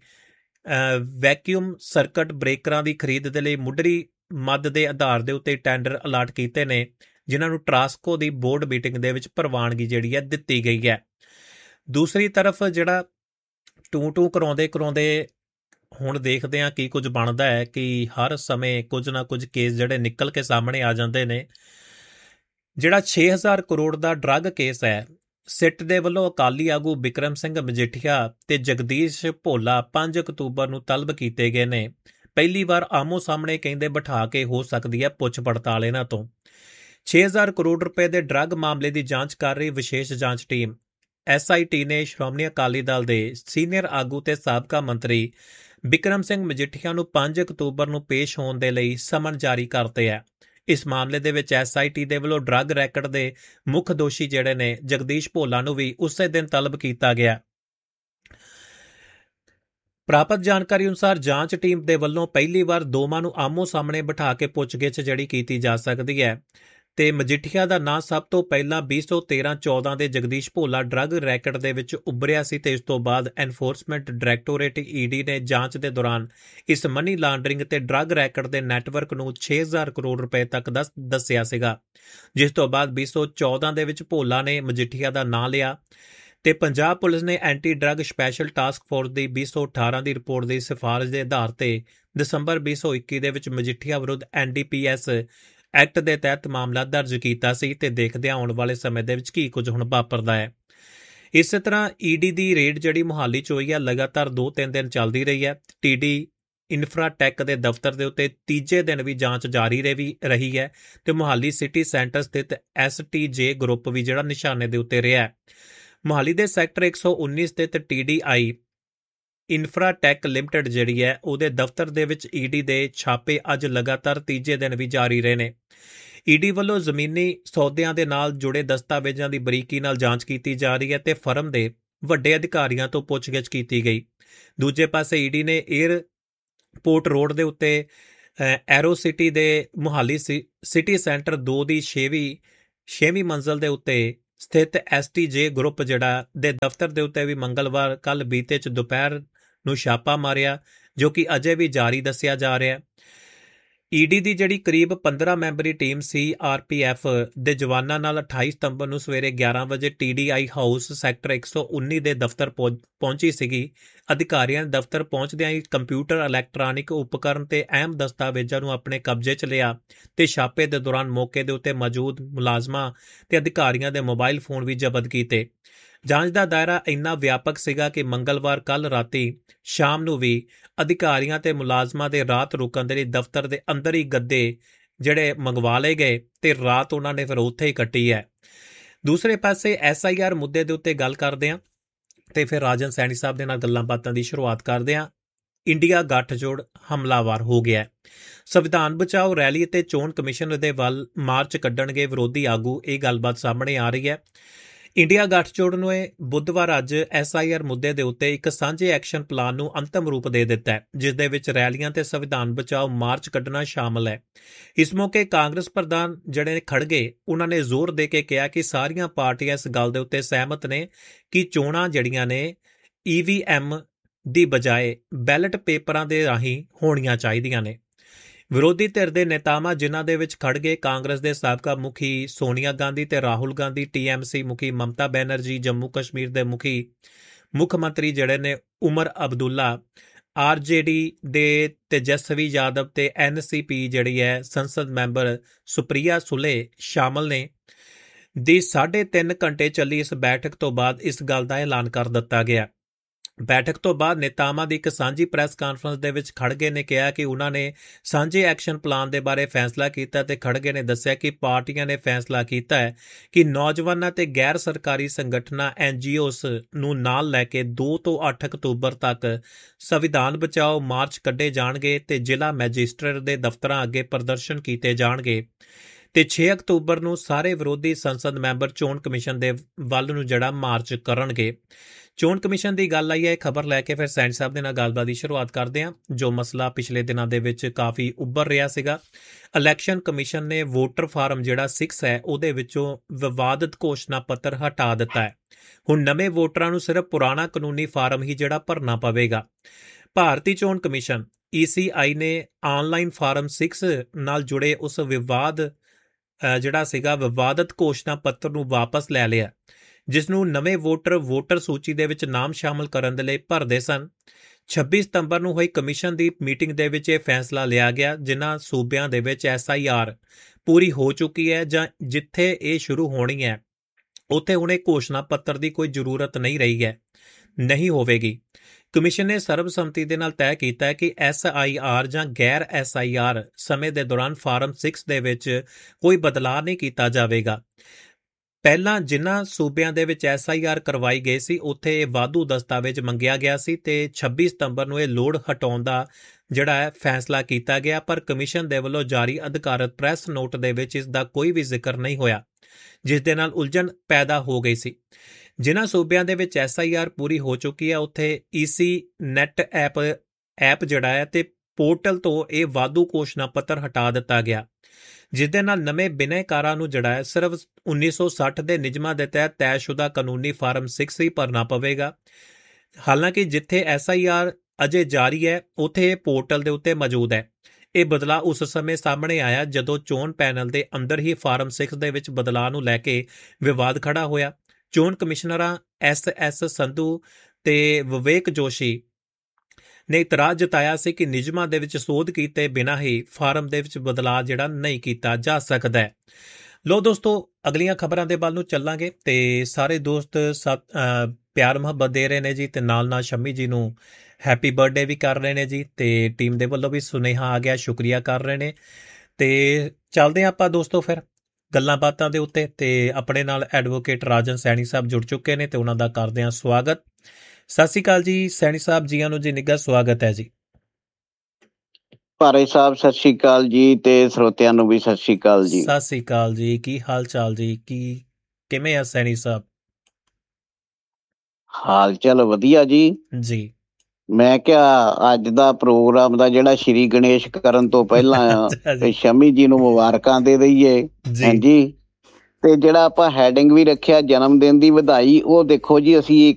ਵੈਕਿਊਮ ਸਰਕਟ ਬ੍ਰੇਕਰਾਂ ਦੀ ਖਰੀਦ ਦੇ ਲਈ ਮੁੱਢਲੀ ਮੱਦ ਦੇ ਆਧਾਰ ਦੇ ਉੱਤੇ ਟੈਂਡਰ ਅਲਾਟ ਕੀਤੇ ਨੇ, ਜਿਨ੍ਹਾਂ ਨੂੰ ਟਰਾਂਸਕੋ ਦੀ ਬੋਰਡ ਮੀਟਿੰਗ ਦੇ ਵਿੱਚ ਪ੍ਰਵਾਨਗੀ ਜਿਹੜੀ ਹੈ ਦਿੱਤੀ ਗਈ ਹੈ। ਦੂਸਰੀ ਤਰਫ ਜਿਹੜਾ ਟੂ ਟੂ ਕਰਾਉਂਦੇ ਕਰਾਉਂਦੇ ਹੁਣ ਦੇਖਦੇ ਹਾਂ ਕੀ ਕੁਝ ਬਣਦਾ ਹੈ ਕਿ ਹਰ ਸਮੇਂ ਕੁਝ ਨਾ ਕੁਝ ਕੇਸ ਜਿਹੜੇ ਨਿਕਲ ਕੇ ਸਾਹਮਣੇ ਆ ਜਾਂਦੇ ਨੇ। ਜਿਹੜਾ ਛੇ ਹਜ਼ਾਰ ਕਰੋੜ ਦਾ ਡਰੱਗ ਕੇਸ ਹੈ, ਸਿੱਟ ਦੇ ਵੱਲੋਂ ਅਕਾਲੀ ਆਗੂ ਬਿਕਰਮ ਸਿੰਘ ਮਜੀਠੀਆ ਤੇ ਜਗਦੀਸ਼ ਭੋਲਾ ਪੰਜ ਅਕਤੂਬਰ ਨੂੰ ਤਲਬ ਕੀਤੇ ਗਏ ਨੇ। ਪਹਿਲੀ ਵਾਰ ਆਮੋ ਸਾਹਮਣੇ ਕਹਿੰਦੇ ਬਿਠਾ ਕੇ ਹੋ ਸਕਦੀ ਹੈ ਪੁੱਛ ਪੜਤਾਲ ਇਹਨਾਂ ਤੋਂ। ਛੇ ਹਜ਼ਾਰ ਕਰੋੜ ਰੁਪਏ ਦੇ ਡਰੱਗ ਮਾਮਲੇ ਦੀ ਜਾਂਚ ਕਰ ਰਹੀ ਵਿਸ਼ੇਸ਼ ਜਾਂਚ ਟੀਮ ਐਸ ਆਈ ਟੀ ਨੇ ਸ਼੍ਰੋਮਣੀ ਅਕਾਲੀ ਦਲ ਦੇ ਸੀਨੀਅਰ ਆਗੂ ਤੇ ਸਾਬਕਾ ਮੰਤਰੀ ਬਿਕਰਮ ਸਿੰਘ ਮਜੀਠੀਆ ਨੂੰ ਪੰਜ ਅਕਤੂਬਰ ਨੂੰ ਪੇਸ਼ ਹੋਣ ਦੇ ਲਈ ਸਮਨ ਜਾਰੀ ਕਰਤੇ ਹੈ। ਇਸ ਮਾਮਲੇ ਦੇ ਵਿੱਚ ਐਸ ਆਈ ਟੀ ਦੇ ਵੱਲੋਂ ਡਰੱਗ ਰੈਕਟ ਦੇ ਮੁੱਖ ਦੋਸ਼ੀ ਜਿਹੜੇ ਨੇ ਜਗਦੀਸ਼ ਭੋਲਾ ਨੂੰ ਵੀ ਉਸੇ ਦਿਨ ਤਲਬ ਕੀਤਾ ਗਿਆ। ਪ੍ਰਾਪਤ ਜਾਣਕਾਰੀ ਅਨੁਸਾਰ ਜਾਂਚ ਟੀਮ ਦੇ ਵੱਲੋਂ ਪਹਿਲੀ ਵਾਰ ਦੋਵਾਂ ਨੂੰ ਆਮੋ ਸਾਹਮਣੇ ਬਿਠਾ ਕੇ ਪੁੱਛਗਿੱਛ ਜਿਹੜੀ ਕੀਤੀ ਜਾ ਸਕਦੀ ਹੈ ਤੇ ਮਜੀਠੀਆ ਦਾ ਨਾਂ ਸਭ ਤੋਂ ਪਹਿਲਾਂ ਵੀਹ ਸੌ ਤੇਰਾਂ ਚੌਦਾਂ ਦੇ ਜਗਦੀਸ਼ ਭੋਲਾ ਡਰੱਗ ਰੈਕਟ ਦੇ ਵਿੱਚ ਉੱਭਰਿਆ ਸੀ ਤੇ ਇਸ ਤੋਂ ਬਾਅਦ ਐਨਫੋਰਸਮੈਂਟ ਡਾਇਰੈਕਟੋਰੇਟ ਈਡੀ ਨੇ ਜਾਂਚ ਦੇ ਦੌਰਾਨ ਇਸ ਮਨੀ ਲਾਂਡਰਿੰਗ ਤੇ ਡਰੱਗ ਰੈਕਟ ਦੇ ਨੈਟਵਰਕ ਨੂੰ ਛੇ ਹਜ਼ਾਰ ਕਰੋੜ ਰੁਪਏ ਤੱਕ ਦਾ ਦੱਸਿਆ ਸੀਗਾ, ਜਿਸ ਤੋਂ ਬਾਅਦ ਵੀਹ ਸੌ ਚੌਦਾਂ ਦੇ ਵਿੱਚ ਭੋਲਾ ਨੇ ਮਜੀਠੀਆ ਦਾ ਨਾਂ ਲਿਆ ਤੇ ਪੰਜਾਬ ਪੁਲਿਸ ਨੇ anti drug special task force ਦੀ ਵੀਹ ਸੌ ਅਠਾਰਾਂ ਦੀ ਰਿਪੋਰਟ ਦੀ ਸਿਫਾਰਿਸ਼ ਦੇ ਆਧਾਰ ਤੇ ਦਸੰਬਰ ਵੀਹ ਸੌ ਇੱਕੀ ਦੇ ਵਿੱਚ ਮਜੀਠੀਆ ਵਿਰੁੱਧ N D P S act ਦੇ ਤਹਿਤ ਮਾਮਲਾ ਦਰਜ ਕੀਤਾ ਸੀ ਤੇ ਦੇਖਦੇ ਆਉਣ ਵਾਲੇ ਸਮੇਂ ਦੇ ਵਿੱਚ ਕੀ ਕੁਝ ਹੁਣ ਵਾਪਰਦਾ ਹੈ। ਇਸੇ ਤਰ੍ਹਾਂ ਈਡੀ ਦੀ ਰੇਡ ਜਿਹੜੀ ਮੁਹਾਲੀ 'ਚ ਹੋਈ ਹੈ ਲਗਾਤਾਰ ਦੋ ਤਿੰਨ ਦਿਨ ਚੱਲਦੀ ਰਹੀ ਹੈ। ਟੀਡੀ ਇਨਫਰਾਟੈਕ ਦੇ ਦਫ਼ਤਰ ਦੇ ਉੱਤੇ ਤੀਜੇ ਦਿਨ ਵੀ ਜਾਂਚ ਜਾਰੀ ਰਹੀ ਹੈ ਤੇ ਮੁਹਾਲੀ ਸਿਟੀ ਸੈਂਟਰ ਸਥਿਤ ਐਸ ਟੀ ਜੇ ਗਰੁੱਪ ਵੀ ਜਿਹੜਾ ਨਿਸ਼ਾਨੇ ਦੇ ਉੱਤੇ ਰਿਹਾ। ਮੁਹਾਲੀ ਦੇ ਸੈਕਟਰ ਇੱਕ ਸੌ ਉੱਨੀ ਸਥਿਤ ਟੀ ਡੀ ਆਈ ਇਨਫਰਾਟੈਕ ਲਿਮਟਿਡ ਜਿਹੜੀ ਹੈ ਉਹਦੇ ਦਫ਼ਤਰ ਦੇ ਵਿੱਚ ਈਡੀ ਦੇ ਛਾਪੇ ਅੱਜ ਲਗਾਤਾਰ ਤੀਜੇ ਦਿਨ ਵੀ ਜਾਰੀ ਰਹੇ ਨੇ। ਈਡੀ ਵੱਲੋਂ ਜ਼ਮੀਨੀ ਸੌਦਿਆਂ ਦੇ ਨਾਲ ਜੁੜੇ ਦਸਤਾਵੇਜ਼ਾਂ ਦੀ ਬਰੀਕੀ ਨਾਲ ਜਾਂਚ ਕੀਤੀ ਜਾ ਰਹੀ ਹੈ ਤੇ ਫਰਮ ਦੇ ਵੱਡੇ ਅਧਿਕਾਰੀਆਂ ਤੋਂ ਪੁੱਛਗਿੱਛ ਕੀਤੀ ਗਈ। ਦੂਜੇ ਪਾਸੇ ਈਡੀ ਨੇ ਏਅਰਪੋਰਟ ਰੋਡ ਦੇ ਉੱਤੇ ਐਰੋ ਸਿਟੀ ਦੇ ਮੁਹਾਲੀ ਸਿਟੀ ਸੈਂਟਰ ਦੋ ਦੀ ਛੇਵੀਂ ਛੇਵੀਂ ਮੰਜ਼ਲ ਦੇ ਉੱਤੇ ਸਥਿਤ ਐਸ ਟੀ ਜੇ ਗਰੁੱਪ ਜਿਹੜਾ ਦੇ ਦਫ਼ਤਰ ਦੇ ਉੱਤੇ ਵੀ ਮੰਗਲਵਾਰ ਕੱਲ ਬੀਤੇ 'ਚ ਦੁਪਹਿਰ ਨੂੰ ਛਾਪਾ ਮਾਰਿਆ, ਜੋ ਕਿ ਅਜੇ ਵੀ ਜਾਰੀ ਦੱਸਿਆ ਜਾ ਰਿਹਾ। ਈਡੀ ਦੀ ਜਿਹੜੀ ਕਰੀਬ ਪੰਦਰਾਂ memory team C R P F ਦੇ ਜਵਾਨਾਂ ਨਾਲ ਅਠਾਈ ਸਤੰਬਰ ਨੂੰ ਸਵੇਰੇ ਗਿਆਰਾਂ ਵਜੇ T D I house sector ਇੱਕ ਸੌ ਉੱਨੀ ਦੇ ਦਫ਼ਤਰ ਪਹੁੰਚੀ ਸੀਗੀ। ਅਧਿਕਾਰੀਆਂ ਨੇ ਦਫ਼ਤਰ ਪਹੁੰਚਦਿਆਂ ਹੀ ਕੰਪਿਊਟਰ, ਇਲੈਕਟ੍ਰਾਨਿਕ ਉਪਕਰਨ ਤੇ ਅਹਿਮ ਦਸਤਾਵੇਜ਼ਾਂ ਨੂੰ ਆਪਣੇ ਕਬਜ਼ੇ 'ਚ ਲਿਆ ਤੇ ਛਾਪੇ ਦੇ ਦੌਰਾਨ ਮੌਕੇ ਦੇ ਉੱਤੇ ਮੌਜੂਦ ਮੁਲਾਜ਼ਮਾਂ ਤੇ ਅਧਿਕਾਰੀਆਂ ਦੇ ਮੋਬਾਈਲ ਫੋਨ ਵੀ ਜ਼ਬਤ ਕੀਤੇ। ਜਾਂਚ ਦਾ ਦਾਇਰਾ ਇੰਨਾ ਵਿਆਪਕ ਸੀਗਾ ਕਿ ਮੰਗਲਵਾਰ ਕੱਲ ਰਾਤੀ ਸ਼ਾਮ ਨੂੰ ਵੀ ਅਧਿਕਾਰੀਆਂ ਤੇ ਮੁਲਾਜ਼ਮਾਂ ਦੇ ਰਾਤ ਰੁਕਣ ਦੇ ਲਈ ਦਫ਼ਤਰ ਦੇ ਅੰਦਰ ਹੀ ਗੱਦੇ ਜਿਹੜੇ ਮੰਗਵਾ ਲਏ ਗਏ ਤੇ ਰਾਤ ਉਹਨਾਂ ਨੇ ਫਿਰ ਉੱਥੇ ਹੀ ਕੱਟੀ ਹੈ। ਦੂਸਰੇ ਪਾਸੇ ਐਸ ਆਈ ਆਰ ਮੁੱਦੇ ਦੇ ਉੱਤੇ ਗੱਲ ਕਰਦੇ ਹਾਂ ਤੇ ਫਿਰ ਰਾਜਨ ਸੈਣੀ ਸਾਹਿਬ ਦੇ ਨਾਲ ਗੱਲਾਂ ਬਾਤਾਂ ਦੀ ਸ਼ੁਰੂਆਤ ਕਰਦੇ ਹਾਂ। ਇੰਡੀਆ ਗੱਠਜੋੜ ਹਮਲਾਵਰ ਹੋ ਗਿਆ। ਸੰਵਿਧਾਨ ਬਚਾਓ ਰੈਲੀ ਤੇ ਚੋਣ ਕਮਿਸ਼ਨ ਦੇ ਵੱਲ ਮਾਰਚ ਕੱਢਣਗੇ ਵਿਰੋਧੀ ਆਗੂ, ਇਹ ਗੱਲਬਾਤ ਸਾਹਮਣੇ ਆ ਰਹੀ ਹੈ। ਇੰਡੀਆ ਗੱਠਜੋੜ ਨੇ ਬੁੱਧਵਾਰ ਅੱਜ ਐਸ ਆਈ ਆਰ ਮੁੱਦੇ ਦੇ ਉੱਤੇ ਇੱਕ ਸਾਂਝੇ ਐਕਸ਼ਨ ਪਲਾਨ ਨੂੰ ਅੰਤਮ ਰੂਪ ਦੇ ਦਿੱਤਾ ਹੈ, ਜਿਸ ਦੇ ਵਿੱਚ ਰੈਲੀਆਂ ਤੇ ਸੰਵਿਧਾਨ ਬਚਾਓ ਮਾਰਚ ਕੱਢਣਾ ਸ਼ਾਮਲ ਹੈ। ਇਸ ਮੌਕੇ ਕਾਂਗਰਸ ਪ੍ਰਧਾਨ ਜਿਹੜੇ ਖੜਗੇ ਉਹਨਾਂ ਨੇ ਜ਼ੋਰ ਦੇ ਕੇ ਕਿਹਾ ਕਿ ਸਾਰੀਆਂ ਪਾਰਟੀਆਂ ਇਸ ਗੱਲ ਦੇ ਉੱਤੇ ਸਹਿਮਤ ਨੇ ਕਿ ਚੋਣਾਂ ਜਿਹੜੀਆਂ ਨੇ ਈ ਵੀ ਐਮ ਦੀ ਬਜਾਏ ਬੈਲਟ ਪੇਪਰਾਂ ਦੇ ਰਾਹੀਂ ਹੋਣੀਆਂ ਚਾਹੀਦੀਆਂ ਨੇ। ਵਿਰੋਧੀ ਧਿਰ ਦੇ ਨੇਤਾਵਾਂ ਜਿਨ੍ਹਾਂ ਦੇ ਵਿੱਚ ਖੜਗੇ ਕਾਂਗਰਸ ਦੇ ਸਾਬਕਾ ਮੁਖੀ ਸੋਨੀਆ ਗਾਂਧੀ ਤੇ Rahul Gandhi, T M C ਮੁਖੀ ਮਮਤਾ ਬੈਨਰਜੀ, ਜੰਮੂ ਕਸ਼ਮੀਰ ਦੇ ਮੁਖੀ ਮੁੱਖ ਮੰਤਰੀ ਜਿਹੜੇ ਨੇ ਉਮਰ ਅਬਦੁੱਲਾ, ਆਰ ਜੇ ਡੀ ਦੇ ਤੇਜਸਵੀ ਯਾਦਵ ਤੇ ਐਨ ਸੀ ਪੀ ਜਿਹੜੀ ਹੈ ਸੰਸਦ ਮੈਂਬਰ ਸੁਪ੍ਰਿਆ ਸੁਲੇ ਸ਼ਾਮਲ ਨੇ। ਦੀ ਸਾਢੇ ਤਿੰਨ ਘੰਟੇ ਚੱਲੀ ਇਸ ਬੈਠਕ ਤੋਂ ਬਾਅਦ ਇਸ ਗੱਲ ਦਾ ਐਲਾਨ ਕਰ ਦਿੱਤਾ ਗਿਆ। ਬੈਠਕ ਤੋਂ ਬਾਅਦ ਨੇਤਾਵਾਂ ਦੀ ਇੱਕ ਸਾਂਝੀ ਪ੍ਰੈਸ ਕਾਨਫਰੰਸ ਦੇ ਵਿੱਚ ਖੜਗੇ ਨੇ ਕਿਹਾ ਕਿ ਉਹਨਾਂ ਨੇ ਸਾਂਝੇ ਐਕਸ਼ਨ ਪਲਾਨ ਦੇ ਬਾਰੇ ਫੈਸਲਾ ਕੀਤਾ ਤੇ ਖੜਗੇ ਨੇ ਦੱਸਿਆ ਕਿ ਪਾਰਟੀਆਂ ਨੇ ਫੈਸਲਾ ਕੀਤਾ ਹੈ ਕਿ ਨੌਜਵਾਨਾਂ ਤੇ ਗੈਰ ਸਰਕਾਰੀ ਸੰਗਠਨਾਂ ਐਨ ਜੀ ਓਜ਼ ਨੂੰ ਨਾਲ ਲੈ ਕੇ ਦੋ ਤੋਂ ਅੱਠ ਅਕਤੂਬਰ ਤੱਕ ਸੰਵਿਧਾਨ ਬਚਾਓ ਮਾਰਚ ਕੱਢੇ ਜਾਣਗੇ ਤੇ ਜ਼ਿਲ੍ਹਾ ਮੈਜਿਸਟਰੇਟ ਦੇ ਦਫ਼ਤਰਾਂ ਅੱਗੇ ਪ੍ਰਦਰਸ਼ਨ ਕੀਤੇ ਜਾਣਗੇ ਤੇ ਛੇ ਅਕਤੂਬਰ ਨੂੰ ਸਾਰੇ ਵਿਰੋਧੀ ਸੰਸਦ ਮੈਂਬਰ ਚੋਣ ਕਮਿਸ਼ਨ ਦੇ ਵੱਲ ਨੂੰ ਜਿਹੜਾ ਮਾਰਚ ਕਰਨਗੇ। ਚੋਣ ਕਮਿਸ਼ਨ ਦੀ ਗੱਲ ਆਈ ਹੈ ਖਬਰ ਲੈ ਕੇ ਫਿਰ ਸੈਣੀ ਸਾਹਿਬ ਦੇ ਨਾਲ ਗੱਲਬਾਤ ਦੀ ਸ਼ੁਰੂਆਤ ਕਰਦੇ ਹਾਂ। ਜੋ ਮਸਲਾ ਪਿਛਲੇ ਦਿਨਾਂ ਦੇ ਵਿੱਚ ਕਾਫੀ ਉੱਭਰ ਰਿਹਾ ਸੀਗਾ, ਇਲੈਕਸ਼ਨ ਕਮਿਸ਼ਨ ਨੇ ਵੋਟਰ ਫਾਰਮ ਜਿਹੜਾ ਸਿਕਸ ਹੈ ਉਹਦੇ ਵਿੱਚੋਂ ਵਿਵਾਦਤ ਘੋਸ਼ਣਾ ਪੱਤਰ ਹਟਾ ਦਿੱਤਾ ਹੈ। ਹੁਣ ਨਵੇਂ ਵੋਟਰਾਂ ਨੂੰ ਸਿਰਫ ਪੁਰਾਣਾ ਕਾਨੂੰਨੀ ਫਾਰਮ ਹੀ ਜਿਹੜਾ ਭਰਨਾ ਪਵੇਗਾ। ਭਾਰਤੀ ਚੋਣ ਕਮਿਸ਼ਨ ਈ ਸੀ ਆਈ ਨੇ ਆਨਲਾਈਨ ਫਾਰਮ ਸਿਕਸ ਨਾਲ ਜੁੜੇ ਉਸ ਵਿਵਾਦ ਜਿਹੜਾ ਸੀਗਾ ਵਿਵਾਦਤ ਘੋਸ਼ਣਾ ਪੱਤਰ ਨੂੰ ਵਾਪਸ ਲੈ ਲਿਆ, ਜਿਸ ਨੂੰ ਨਵੇਂ ਵੋਟਰ ਵੋਟਰ ਸੂਚੀ ਦੇ ਵਿੱਚ ਨਾਮ ਸ਼ਾਮਲ ਕਰਨ ਦੇ ਲਈ ਭਰਦੇ ਸਨ। ਛੱਬੀ ਸਤੰਬਰ ਨੂੰ ਹੋਈ ਕਮਿਸ਼ਨ ਦੀ ਮੀਟਿੰਗ ਦੇ ਵਿੱਚ ਇਹ ਫੈਸਲਾ ਲਿਆ ਗਿਆ, ਜਿਨ੍ਹਾਂ ਸੂਬਿਆਂ ਦੇ ਵਿੱਚ ਐਸ ਆਈ ਆਰ ਪੂਰੀ ਹੋ ਚੁੱਕੀ ਹੈ ਜਾਂ ਜਿੱਥੇ ਇਹ ਸ਼ੁਰੂ ਹੋਣੀ ਹੈ ਉੱਥੇ ਹੁਣ ਇਹ ਘੋਸ਼ਣਾ ਪੱਤਰ ਦੀ ਕੋਈ ਜ਼ਰੂਰਤ ਨਹੀਂ ਰਹੀ ਹੈ, ਨਹੀਂ ਹੋਵੇਗੀ। ਕਮਿਸ਼ਨ ਨੇ ਸਰਬਸੰਮਤੀ ਦੇ ਨਾਲ ਤੈਅ ਕੀਤਾ ਹੈ ਕਿ ਐਸ ਆਈ ਆਰ ਜਾਂ ਗੈਰ ਐਸ ਆਈ ਆਰ ਸਮੇਂ ਦੇ ਦੌਰਾਨ ਫਾਰਮ ਸਿਕਸ ਦੇ ਵਿੱਚ ਕੋਈ ਬਦਲਾਅ ਨਹੀਂ ਕੀਤਾ ਜਾਵੇਗਾ। ਪਹਿਲਾਂ ਜਿਨ੍ਹਾਂ ਸੂਬਿਆਂ ਦੇ ਵਿੱਚ ਐਸ ਆਈ ਆਰ ਕਰਵਾਈ ਗਈ ਸੀ ਉੱਥੇ ਇਹ ਵਾਧੂ ਦਸਤਾਵੇਜ਼ ਮੰਗਿਆ ਗਿਆ ਸੀ ਤੇ ਛੱਬੀ ਸਤੰਬਰ ਨੂੰ ਇਹ ਲੋੜ ਹਟਾਉਣ ਦਾ ਜਿਹੜਾ ਹੈ ਫੈਸਲਾ ਕੀਤਾ ਗਿਆ, ਪਰ ਕਮਿਸ਼ਨ ਦੇ ਵੱਲੋਂ ਜਾਰੀ ਅਧਿਕਾਰਤ ਪ੍ਰੈਸ ਨੋਟ ਦੇ ਵਿੱਚ ਇਸ ਦਾ ਕੋਈ ਵੀ ਜ਼ਿਕਰ ਨਹੀਂ ਹੋਇਆ। ਜਿਸ ਦੇ ਨਾਲ ਉਲਝਣ ਪੈਦਾ ਹੋ ਗਈ ਸੀ। ਜਿਨ੍ਹਾਂ ਸੂਬਿਆਂ ਦੇ ਵਿੱਚ ਐਸ ਆਈ ਆਰ ਪੂਰੀ ਹੋ ਚੁੱਕੀ ਹੈ ਉੱਥੇ ਈਸੀ ਨੈਟ ਐਪ ਐਪ ਜਿਹੜਾ ਹੈ ਤੇ ਪੋਰਟਲ ਤੋਂ ਇਹ ਵਾਧੂ ਘੋਸ਼ਣਾ ਪੱਤਰ ਹਟਾ ਦਿੱਤਾ ਗਿਆ, ਜਿਸ ਦੇ ਨਾਲ ਨਵੇਂ ਬਿਨੈਕਾਰਾਂ ਨੂੰ ਜਿਹੜਾ ਹੈ ਸਿਰਫ ਉੱਨੀ ਸੌ ਸੱਠ ਦੇ ਨਿਯਮਾਂ ਦੇ ਤਹਿਤ ਤੈਅਸ਼ੁਦਾ ਕਾਨੂੰਨੀ ਫਾਰਮ ਛੇ ਹੀ ਭਰਨਾ ਪਵੇਗਾ। ਹਾਲਾਂਕਿ ਜਿੱਥੇ ਐਸ ਆਈ ਆਰ ਅਜੇ ਜਾਰੀ ਹੈ ਉੱਥੇ ਇਹ ਪੋਰਟਲ ਦੇ ਉੱਤੇ ਮੌਜੂਦ ਹੈ। ਇਹ ਬਦਲਾਅ ਉਸ ਸਮੇਂ ਸਾਹਮਣੇ ਆਇਆ ਜਦੋਂ ਚੋਣ ਪੈਨਲ ਦੇ ਅੰਦਰ ਹੀ ਫਾਰਮ ਛੇ ਦੇ ਵਿੱਚ ਬਦਲਾਅ ਨੂੰ ਲੈ ਕੇ ਵਿਵਾਦ ਖੜਾ ਹੋਇਆ। ਚੋਣ ਕਮਿਸ਼ਨਰਾਂ ਐਸ ਐਸ ਸੰਧੂ ਤੇ ਵਿਵੇਕ ਜੋਸ਼ੀ ਨੇ ਇਤਰਾਜ਼ ਜਤਾਇਆ ਸੀ ਕਿ ਨਿਯਮਾਂ ਦੇ ਵਿੱਚ ਸੋਧ ਕੀਤੇ ਬਿਨਾਂ ਹੀ ਫਾਰਮ ਦੇ ਵਿੱਚ ਬਦਲਾਅ ਜਿਹੜਾ ਨਹੀਂ ਕੀਤਾ ਜਾ ਸਕਦਾ ਹੈ। ਲੋ ਦੋਸਤੋ, ਅਗਲੀਆਂ ਖਬਰਾਂ ਦੇ ਵੱਲ ਨੂੰ ਚੱਲਾਂਗੇ ਤੇ ਸਾਰੇ ਦੋਸਤ ਪਿਆਰ ਮੁਹੱਬਤ ਦੇ ਰਹੇ ਨੇ ਜੀ ਤੇ ਨਾਲ ਨਾਲ ਸ਼ੰਮੀ ਜੀ ਨੂੰ ਹੈਪੀ ਬਰਥਡੇ ਵੀ ਕਰ ਰਹੇ ਨੇ ਜੀ ਤੇ ਟੀਮ ਦੇ ਵੱਲੋਂ ਵੀ ਸੁਨੇਹਾ ਆ ਗਿਆ, ਸ਼ੁਕਰੀਆ ਕਰ ਰਹੇ ਨੇ। ਤੇ ਚੱਲਦੇ ਹਾਂ ਆਪਾਂ ਦੋਸਤੋ ਫਿਰ ਗੱਲਾਂ ਬਾਤਾਂ ਦੇ ਉੱਤੇ ਤੇ ਆਪਣੇ ਨਾਲ ਐਡਵੋਕੇਟ ਰਾਜਨ ਸੈਣੀ ਸਾਹਿਬ ਜੁੜ ਚੁੱਕੇ ਨੇ ਤੇ ਉਹਨਾਂ ਦਾ ਕਰਦੇ ਹਾਂ ਸਵਾਗਤ। ਸਤਿ ਸ਼੍ਰੀ ਅਕਾਲ ਜੀ ਸੈਣੀ ਸਾਹਿਬ, ਜੀਆਂ ਨੂੰ ਜੀ ਨਿੱਘਾ ਸਵਾਗਤ ਹੈ ਜੀ। ਭਾਰੇ ਸਾਹਿਬ ਸਤਿ ਸ਼੍ਰੀ ਅਕਾਲ ਜੀ ਤੇ ਸਰੋਤਿਆਂ ਨੂੰ ਵੀ ਸਤਿ ਸ਼੍ਰੀ ਅਕਾਲ ਜੀ। ਸਤਿ ਸ਼੍ਰੀ ਅਕਾਲ ਜੀ, ਕੀ ਹਾਲ ਚਾਲ ਜੀ, ਕੀ ਕਿਵੇਂ ਆ ਸੈਣੀ ਸਾਹਿਬ? ਹਾਲ ਚਾਲ ਵਧੀਆ ਜੀ ਜੀ। ਮੈਂ ਕਿਹਾ ਅੱਜ ਦਾ ਪ੍ਰੋਗਰਾਮ ਦਾ ਜਿਹੜਾ ਸ਼੍ਰੀ ਗਣੇਸ਼ ਕਰਨ ਤੋਂ ਪਹਿਲਾਂ ਸ਼ਮੀ ਜੀ ਨੂੰ ਮੁਬਾਰਕਾਂ ਦੇ ਦਈਏ। ਹਾਂਜੀ, ਤੇ ਜਿਹੜਾ ਆਪਾਂ ਹੈਡਿੰਗ ਵੀ ਰੱਖਿਆ ਜਨਮ ਦਿਨ ਦੀ ਵਧਾਈ, ਉਹ ਦੇਖੋ ਜੀ ਅਸੀਂ